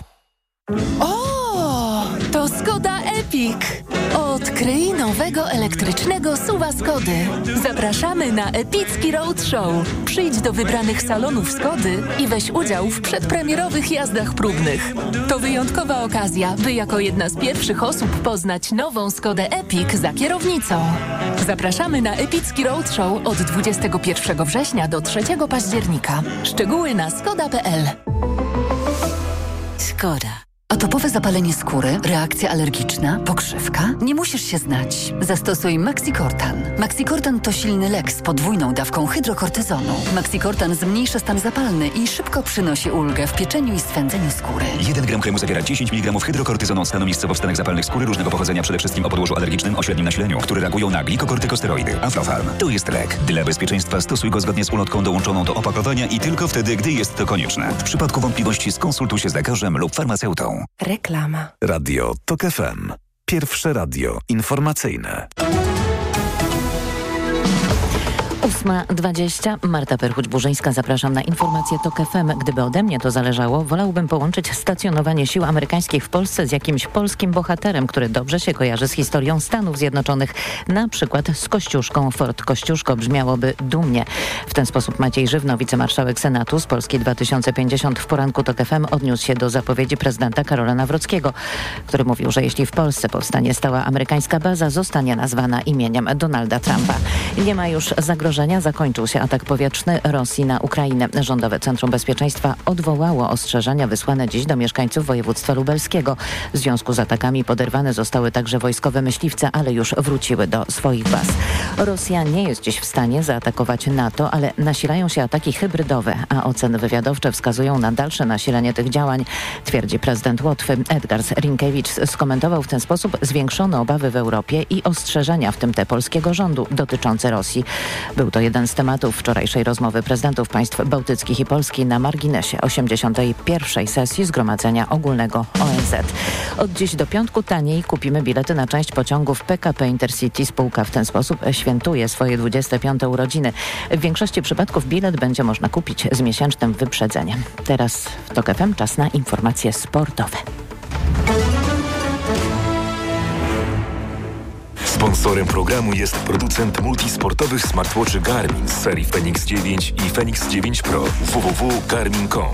O, to Skoda Epic. Odkryj nowego elektrycznego SUV-a Skody. Zapraszamy na epicki roadshow. Przyjdź do wybranych salonów Skody i weź udział w przedpremierowych jazdach próbnych. To wyjątkowa okazja, by jako jedna z pierwszych osób poznać nową Skodę Epic za kierownicą. Zapraszamy na epicki roadshow od 21 września do 3 października. Szczegóły na skoda.pl. Skoda. Atopowe zapalenie skóry, reakcja alergiczna, pokrzywka? Nie musisz się znać. Zastosuj Maxicortan. Maxicortan to silny lek z podwójną dawką hydrokortyzonu. Maxicortan zmniejsza stan zapalny i szybko przynosi ulgę w pieczeniu i swędzeniu skóry. 1 gram kremu zawiera 10 mg hydrokortyzonu stanu miejscowo w stanach zapalnych skóry różnego pochodzenia, przede wszystkim o podłożu alergicznym o średnim nasileniu, które reagują na glikokortykosteroidy. Aflofarm. To jest lek. Dla bezpieczeństwa stosuj go zgodnie z ulotką dołączoną do opakowania i tylko wtedy, gdy jest to konieczne. W przypadku wątpliwości skonsultuj się z lekarzem lub farmaceutą. Reklama. Radio TOK FM. Pierwsze radio informacyjne. 8:20. Marta Perchuć-Burzyńska, zapraszam na informację TOK FM. Gdyby ode mnie to zależało, wolałbym połączyć stacjonowanie sił amerykańskich w Polsce z jakimś polskim bohaterem, który dobrze się kojarzy z historią Stanów Zjednoczonych. Na przykład z Kościuszką. Fort Kościuszko brzmiałoby dumnie. W ten sposób Maciej Żywno, wicemarszałek Senatu z Polski 2050 w poranku TOK FM odniósł się do zapowiedzi prezydenta Karola Nawrockiego, który mówił, że jeśli w Polsce powstanie stała amerykańska baza, zostanie nazwana imieniem Donalda Trumpa. Nie ma już zagrożenia. Zakończył się atak powietrzny Rosji na Ukrainę. Rządowe Centrum Bezpieczeństwa odwołało ostrzeżenia wysłane dziś do mieszkańców województwa lubelskiego. W związku z atakami poderwane zostały także wojskowe myśliwce, ale już wróciły do swoich baz. Rosja nie jest dziś w stanie zaatakować NATO, ale nasilają się ataki hybrydowe, a oceny wywiadowcze wskazują na dalsze nasilenie tych działań, twierdzi prezydent Łotwy. Edgars Rinkiewicz skomentował w ten sposób zwiększone obawy w Europie i ostrzeżenia, w tym te polskiego rządu, dotyczące Rosji. Był to jeden z tematów wczorajszej rozmowy prezydentów państw bałtyckich i Polski na marginesie 81. sesji Zgromadzenia Ogólnego ONZ. Od dziś do piątku taniej kupimy bilety na część pociągów PKP Intercity. Spółka w ten sposób świętuje swoje 25. urodziny. W większości przypadków bilet będzie można kupić z miesięcznym wyprzedzeniem. Teraz w TOK FM czas na informacje sportowe. Sponsorem programu jest producent multisportowych smartwatchy Garmin z serii Fenix 9 i Fenix 9 Pro. www.garmin.com.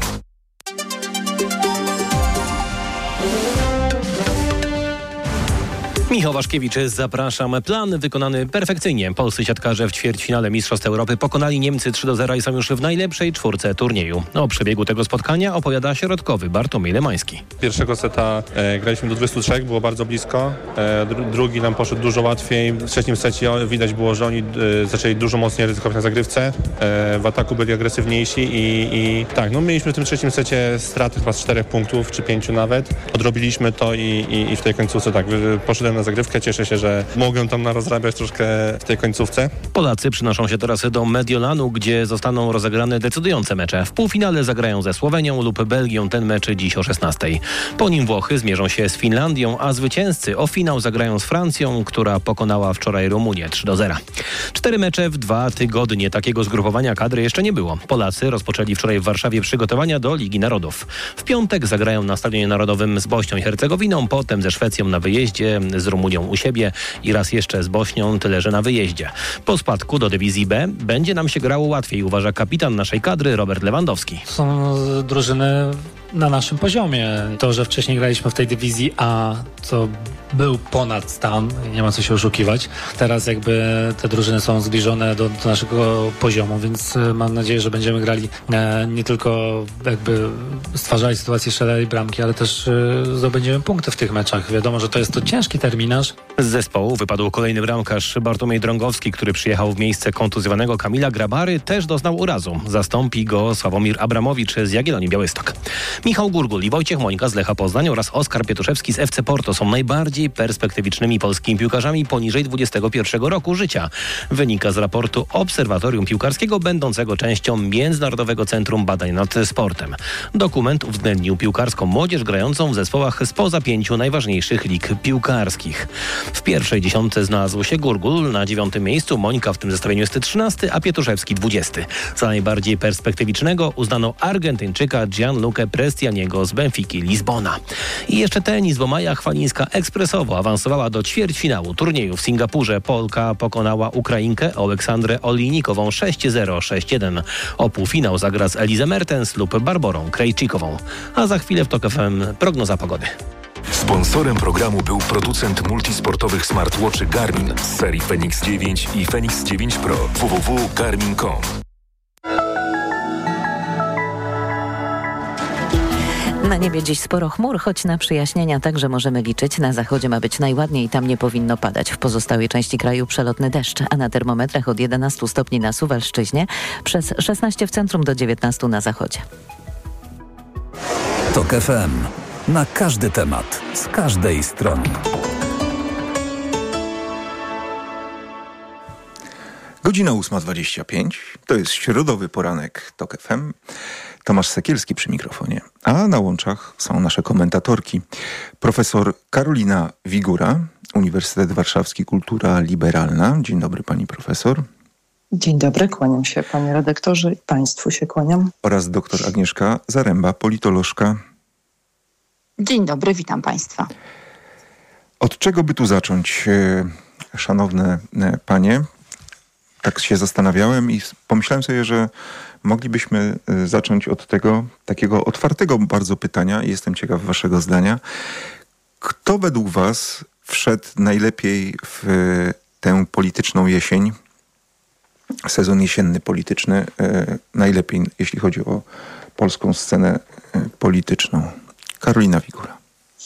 Michał Waszkiewicz, zapraszam. Plan wykonany perfekcyjnie. Polscy siatkarze w ćwierćfinale Mistrzostw Europy pokonali Niemcy 3-0 i są już w najlepszej czwórce turnieju. O przebiegu tego spotkania opowiada środkowy Bartłomiej Lemański. Pierwszego seta graliśmy do 23, było bardzo blisko. Drugi nam poszedł dużo łatwiej. W trzecim secie widać było, że oni zaczęli dużo mocniej ryzykować na zagrywce. W ataku byli agresywniejsi i tak, no mieliśmy w tym trzecim secie straty chyba z 4 punktów, czy 5 nawet. Odrobiliśmy to i w tej końcówce tak, poszedłem na zagrywkę. Cieszę się, że mogę tam narozrabiać troszkę w tej końcówce. Polacy przynoszą się teraz do Mediolanu, gdzie zostaną rozegrane decydujące mecze. W półfinale zagrają ze Słowenią lub Belgią, ten mecz dziś o 16:00. Po nim Włochy zmierzą się z Finlandią, a zwycięzcy o finał zagrają z Francją, która pokonała wczoraj Rumunię 3-0. 4 mecze w 2 tygodnie. Takiego zgrupowania kadry jeszcze nie było. Polacy rozpoczęli wczoraj w Warszawie przygotowania do Ligi Narodów. W piątek zagrają na Stadionie Narodowym z Bośnią i Hercegowiną, potem ze Szwecją na wyjeździe, z Rumunią u siebie i raz jeszcze z Bośnią, tyle że na wyjeździe. Po spadku do dywizji B będzie nam się grało łatwiej, uważa kapitan naszej kadry Robert Lewandowski. Są drużyny na naszym poziomie. To, że wcześniej graliśmy w tej dywizji A, to był ponad stan, nie ma co się oszukiwać. Teraz jakby te drużyny są zbliżone do naszego poziomu, więc mam nadzieję, że będziemy grali nie tylko jakby stwarzali sytuację, strzelali bramki, ale też zdobędziemy punkty w tych meczach. Wiadomo, że to jest to ciężki terminarz. Z zespołu wypadł kolejny bramkarz Bartłomiej Drągowski, który przyjechał w miejsce kontuzjowanego Kamila Grabary, też doznał urazu. Zastąpi go Sławomir Abramowicz z Jagiellonii Białystok. Michał Gurgul i Wojciech Mońka z Lecha Poznań oraz Oskar Pietuszewski z FC Porto są najbardziej perspektywicznymi polskimi piłkarzami poniżej 21 roku życia. Wynika z raportu Obserwatorium Piłkarskiego będącego częścią Międzynarodowego Centrum Badań nad Sportem. Dokument uwzględnił piłkarską młodzież grającą w zespołach spoza 5 najważniejszych lig piłkarskich. W pierwszej dziesiątce znalazł się Gurgul, na 9. miejscu Mońka w tym zestawieniu jest 13, a Pietuszewski 20. Za najbardziej perspektywicznego uznano Argentyńczyka Gianluca Prestianiego z Benfiki Lizbona. I jeszcze tenis, bo Maja Chwalińska ekspresowo awansowała do ćwierćfinału turnieju w Singapurze. Polka pokonała Ukrainkę Aleksandrę Olinikową 6-0, 6-1. O półfinał zagra z Elizę Mertens lub Barborą Krejcikową. A za chwilę w TOK FM prognoza pogody. Sponsorem programu był producent multisportowych smartwatchy Garmin z serii Fenix 9 i Fenix 9 Pro. www.garmin.com. Na niebie dziś sporo chmur, choć na przyjaśnienia także możemy liczyć. Na zachodzie ma być najładniej, tam nie powinno padać. W pozostałej części kraju przelotny deszcz, a na termometrach od 11 stopni na Suwalszczyźnie, przez 16 w centrum do 19 na zachodzie. TOK FM. Na każdy temat, z każdej strony. Godzina 8:25. To jest środowy poranek TOK FM. Tomasz Sekielski przy mikrofonie. A na łączach są nasze komentatorki. Profesor Karolina Wigura, Uniwersytet Warszawski, Kultura Liberalna. Dzień dobry pani profesor. Dzień dobry, kłaniam się panie redaktorze i państwu się kłaniam. Oraz doktor Agnieszka Zaręba, politolożka. Dzień dobry, witam państwa. Od czego by tu zacząć, szanowne panie? Tak się zastanawiałem i pomyślałem sobie, że moglibyśmy zacząć od tego takiego otwartego bardzo pytania. Jestem ciekaw waszego zdania. Kto według was wszedł najlepiej w tę polityczną jesień, sezon jesienny polityczny, najlepiej, jeśli chodzi o polską scenę polityczną? Karolina Wigura.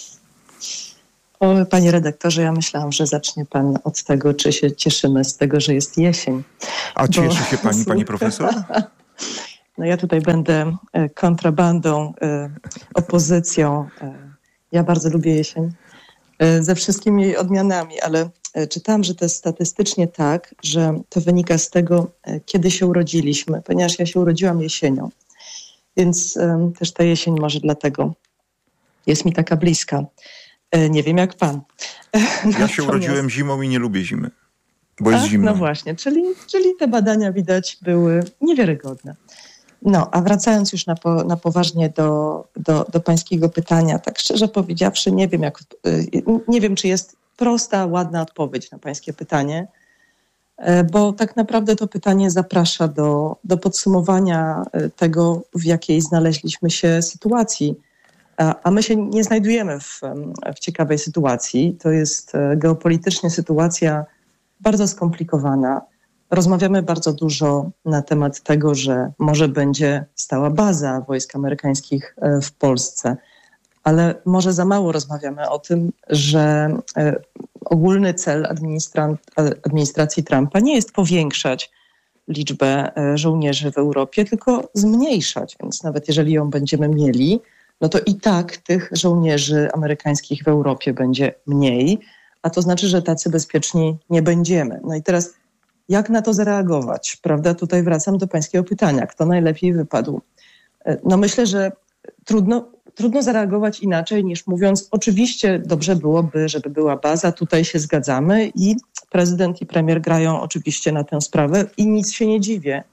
Panie redaktorze, ja myślałam, że zacznie pan od tego, czy się cieszymy z tego, że jest jesień. A cieszy się pani profesor? No ja tutaj będę kontrabandą, opozycją. Ja bardzo lubię jesień ze wszystkimi jej odmianami, ale czytałam, że to jest statystycznie tak, że to wynika z tego, kiedy się urodziliśmy, ponieważ ja się urodziłam jesienią. Więc też ta jesień może dlatego jest mi taka bliska. Nie wiem jak pan. Ja się urodziłem zimą i nie lubię zimy, bo jest zimno. No właśnie, czyli te badania widać były niewiarygodne. No, a wracając już na poważnie do pańskiego pytania, tak szczerze powiedziawszy, nie wiem, czy jest prosta, ładna odpowiedź na pańskie pytanie, bo tak naprawdę to pytanie zaprasza do podsumowania tego, w jakiej znaleźliśmy się sytuacji. A my się nie znajdujemy w ciekawej sytuacji. To jest geopolitycznie sytuacja bardzo skomplikowana. Rozmawiamy bardzo dużo na temat tego, że może będzie stała baza wojsk amerykańskich w Polsce, ale może za mało rozmawiamy o tym, że ogólny cel administracji Trumpa nie jest powiększać liczbę żołnierzy w Europie, tylko zmniejszać. Więc nawet jeżeli ją będziemy mieli, no to i tak tych żołnierzy amerykańskich w Europie będzie mniej, a to znaczy, że tacy bezpieczni nie będziemy. No i teraz jak na to zareagować? Prawda? Tutaj wracam do pańskiego pytania. Kto najlepiej wypadł? No myślę, że trudno zareagować inaczej niż mówiąc, oczywiście dobrze byłoby, żeby była baza, tutaj się zgadzamy i prezydent i premier grają oczywiście na tę sprawę i nic się nie dziwię.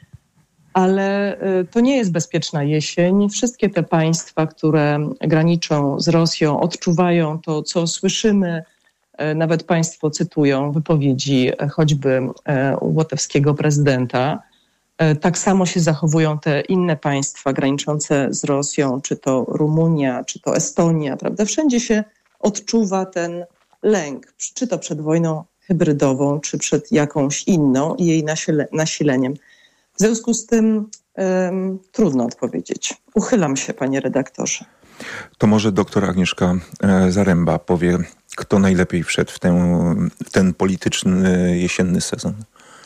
Ale to nie jest bezpieczna jesień. Wszystkie te państwa, które graniczą z Rosją, odczuwają to, co słyszymy. Nawet państwo cytują wypowiedzi choćby łotewskiego prezydenta. Tak samo się zachowują te inne państwa graniczące z Rosją, czy to Rumunia, czy to Estonia, prawda? Wszędzie się odczuwa ten lęk, czy to przed wojną hybrydową, czy przed jakąś inną i jej nasileniem. W związku z tym trudno odpowiedzieć. Uchylam się, panie redaktorze. To może doktor Agnieszka Zaręba powie, kto najlepiej wszedł w ten polityczny jesienny sezon.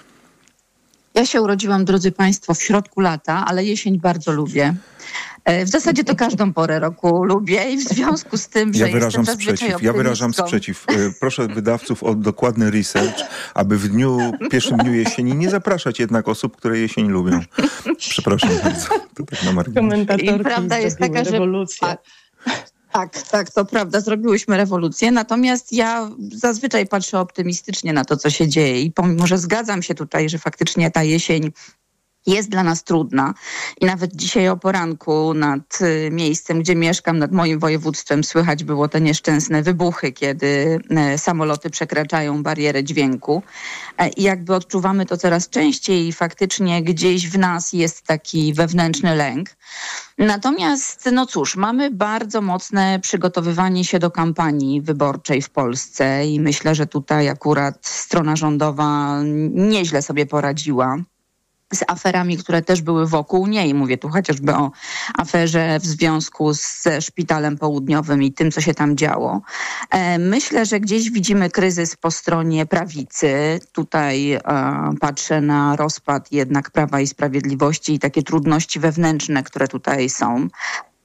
Ja się urodziłam, drodzy państwo, w środku lata, ale jesień bardzo lubię. W zasadzie to każdą porę roku lubię i w związku z tym, że jestem zazwyczaj optymistką. Ja wyrażam sprzeciw. Proszę wydawców o dokładny research, aby w pierwszym dniu jesieni nie zapraszać jednak osób, które jesień lubią. Przepraszam bardzo. To tak na marginesie. I prawda jest taka, że... Tak, to prawda, zrobiłyśmy rewolucję, natomiast ja zazwyczaj patrzę optymistycznie na to, co się dzieje i pomimo, że zgadzam się tutaj, że faktycznie ta jesień jest dla nas trudna i nawet dzisiaj o poranku nad miejscem, gdzie mieszkam, nad moim województwem słychać było te nieszczęsne wybuchy, kiedy samoloty przekraczają barierę dźwięku i jakby odczuwamy to coraz częściej i faktycznie gdzieś w nas jest taki wewnętrzny lęk. Natomiast, no cóż, mamy bardzo mocne przygotowywanie się do kampanii wyborczej w Polsce i myślę, że tutaj akurat strona rządowa nieźle sobie poradziła z aferami, które też były wokół niej. Mówię tu chociażby o aferze w związku ze Szpitalem Południowym i tym, co się tam działo. Myślę, że gdzieś widzimy kryzys po stronie prawicy. Tutaj patrzę na rozpad jednak Prawa i Sprawiedliwości i takie trudności wewnętrzne, które tutaj są.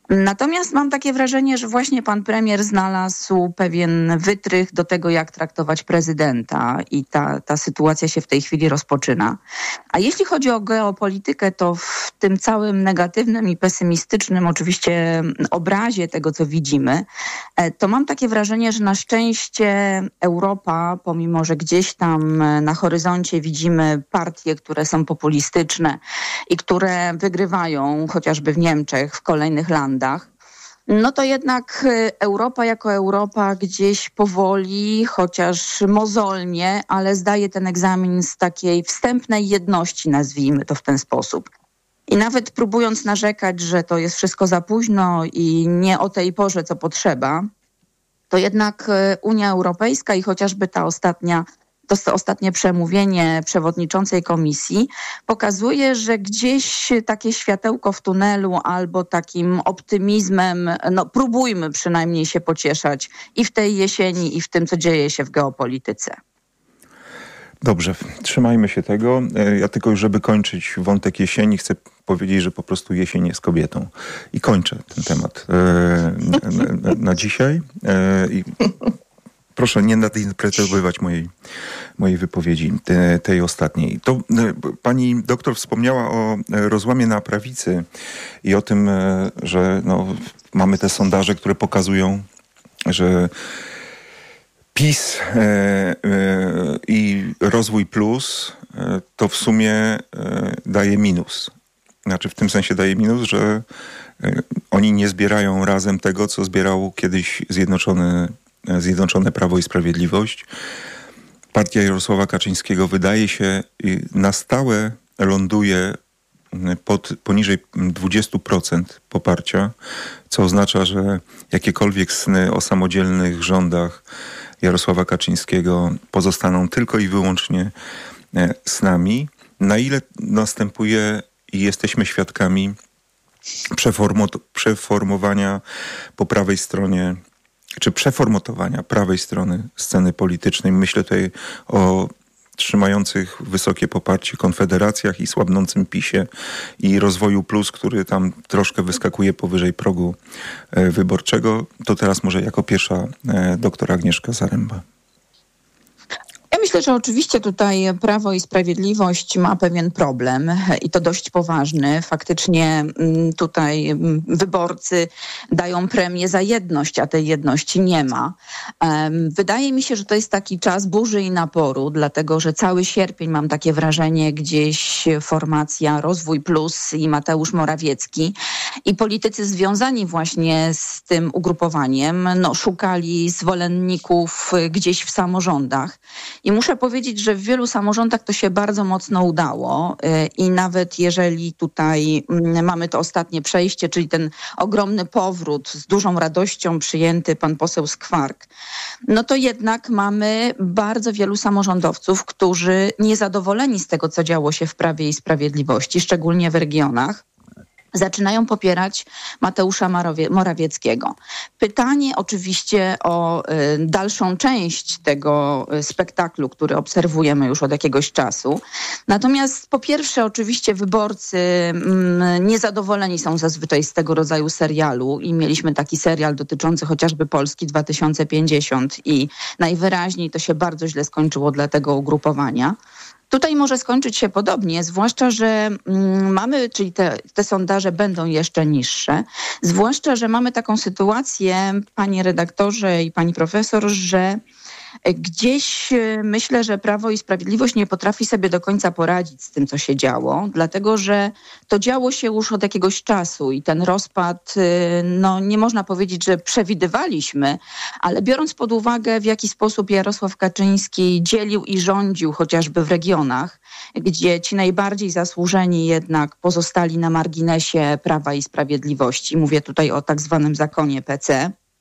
Natomiast mam takie wrażenie, że właśnie pan premier znalazł pewien wytrych do tego, jak traktować prezydenta i ta sytuacja się w tej chwili rozpoczyna. A jeśli chodzi o geopolitykę, to w tym całym negatywnym i pesymistycznym oczywiście obrazie tego, co widzimy, to mam takie wrażenie, że na szczęście Europa, pomimo że gdzieś tam na horyzoncie widzimy partie, które są populistyczne i które wygrywają chociażby w Niemczech, w kolejnych landach, no to jednak Europa jako Europa gdzieś powoli, chociaż mozolnie, ale zdaje ten egzamin z takiej wstępnej jedności, nazwijmy to w ten sposób. I nawet próbując narzekać, że to jest wszystko za późno i nie o tej porze, co potrzeba, to jednak Unia Europejska i chociażby to ostatnie przemówienie przewodniczącej komisji pokazuje, że gdzieś takie światełko w tunelu albo takim optymizmem, próbujmy przynajmniej się pocieszać i w tej jesieni, i w tym, co dzieje się w geopolityce. Dobrze, trzymajmy się tego. Ja tylko już, żeby kończyć wątek jesieni, chcę powiedzieć, że po prostu jesień jest kobietą. I kończę ten temat na dzisiaj. Proszę nie nadinterpretowywać mojej wypowiedzi, tej ostatniej. To pani doktor wspomniała o rozłamie na prawicy i o tym, że mamy te sondaże, które pokazują, że PiS i Rozwój Plus to w sumie daje minus. Znaczy w tym sensie daje minus, że oni nie zbierają razem tego, co zbierało kiedyś Zjednoczone Prawo i Sprawiedliwość. Partia Jarosława Kaczyńskiego wydaje się na stałe ląduje poniżej 20% poparcia, co oznacza, że jakiekolwiek sny o samodzielnych rządach Jarosława Kaczyńskiego pozostaną tylko i wyłącznie snami. Na ile następuje i jesteśmy świadkami przeformowania po prawej stronie, czy przeformatowania prawej strony sceny politycznej. Myślę tutaj o trzymających wysokie poparcie Konfederacjach i słabnącym PiS-ie i Rozwoju Plus, który tam troszkę wyskakuje powyżej progu wyborczego. To teraz może jako pierwsza doktor Agnieszka Zaręba. Ja myślę, że oczywiście tutaj Prawo i Sprawiedliwość ma pewien problem i to dość poważny. Faktycznie tutaj wyborcy dają premię za jedność, a tej jedności nie ma. Wydaje mi się, że to jest taki czas burzy i naporu, dlatego że cały sierpień mam takie wrażenie, gdzieś formacja Rozwój Plus i Mateusz Morawiecki i politycy związani właśnie z tym ugrupowaniem szukali zwolenników gdzieś w samorządach. I muszę powiedzieć, że w wielu samorządach to się bardzo mocno udało i nawet jeżeli tutaj mamy to ostatnie przejście, czyli ten ogromny powrót z dużą radością przyjęty pan poseł Skwark, no to jednak mamy bardzo wielu samorządowców, którzy niezadowoleni z tego, co działo się w Prawie i Sprawiedliwości, szczególnie w regionach, zaczynają popierać Mateusza Morawieckiego. Pytanie oczywiście o dalszą część tego spektaklu, który obserwujemy już od jakiegoś czasu. Natomiast po pierwsze oczywiście wyborcy niezadowoleni są zazwyczaj z tego rodzaju serialu i mieliśmy taki serial dotyczący chociażby Polski 2050 i najwyraźniej to się bardzo źle skończyło dla tego ugrupowania. Tutaj może skończyć się podobnie, zwłaszcza, że mamy, czyli te sondaże będą jeszcze niższe, zwłaszcza, że mamy taką sytuację, panie redaktorze i pani profesor, że gdzieś myślę, że Prawo i Sprawiedliwość nie potrafi sobie do końca poradzić z tym, co się działo, dlatego że to działo się już od jakiegoś czasu i ten rozpad, nie można powiedzieć, że przewidywaliśmy, ale biorąc pod uwagę, w jaki sposób Jarosław Kaczyński dzielił i rządził chociażby w regionach, gdzie ci najbardziej zasłużeni jednak pozostali na marginesie Prawa i Sprawiedliwości. Mówię tutaj o tak zwanym zakonie PC.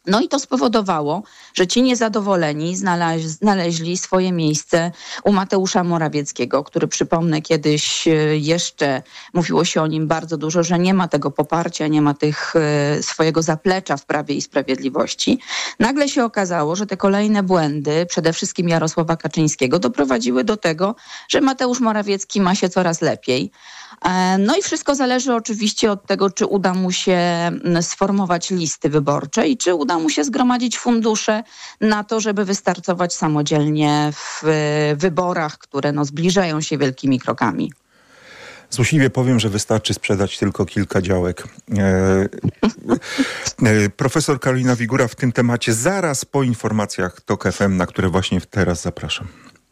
No i to spowodowało, że ci niezadowoleni znaleźli swoje miejsce u Mateusza Morawieckiego, który, przypomnę, kiedyś jeszcze mówiło się o nim bardzo dużo, że nie ma tego poparcia, nie ma swojego zaplecza w Prawie i Sprawiedliwości. Nagle się okazało, że te kolejne błędy, przede wszystkim Jarosława Kaczyńskiego, doprowadziły do tego, że Mateusz Morawiecki ma się coraz lepiej. No i wszystko zależy oczywiście od tego, czy uda mu się sformować listy wyborcze i czy uda mu się zgromadzić fundusze na to, żeby wystartować samodzielnie w wyborach, które zbliżają się wielkimi krokami. Złośliwie powiem, że wystarczy sprzedać tylko kilka działek. Profesor Karolina Wigura w tym temacie zaraz po informacjach TOK FM, na które właśnie teraz zapraszam.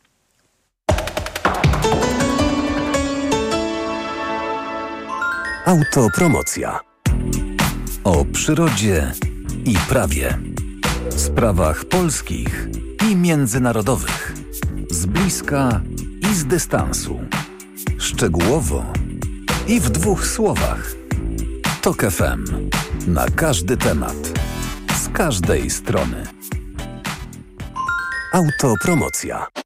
Autopromocja. O przyrodzie i prawie. Sprawach polskich i międzynarodowych. Z bliska i z dystansu. Szczegółowo i w 2 słowach. TOK FM. Na każdy temat. Z każdej strony. Autopromocja.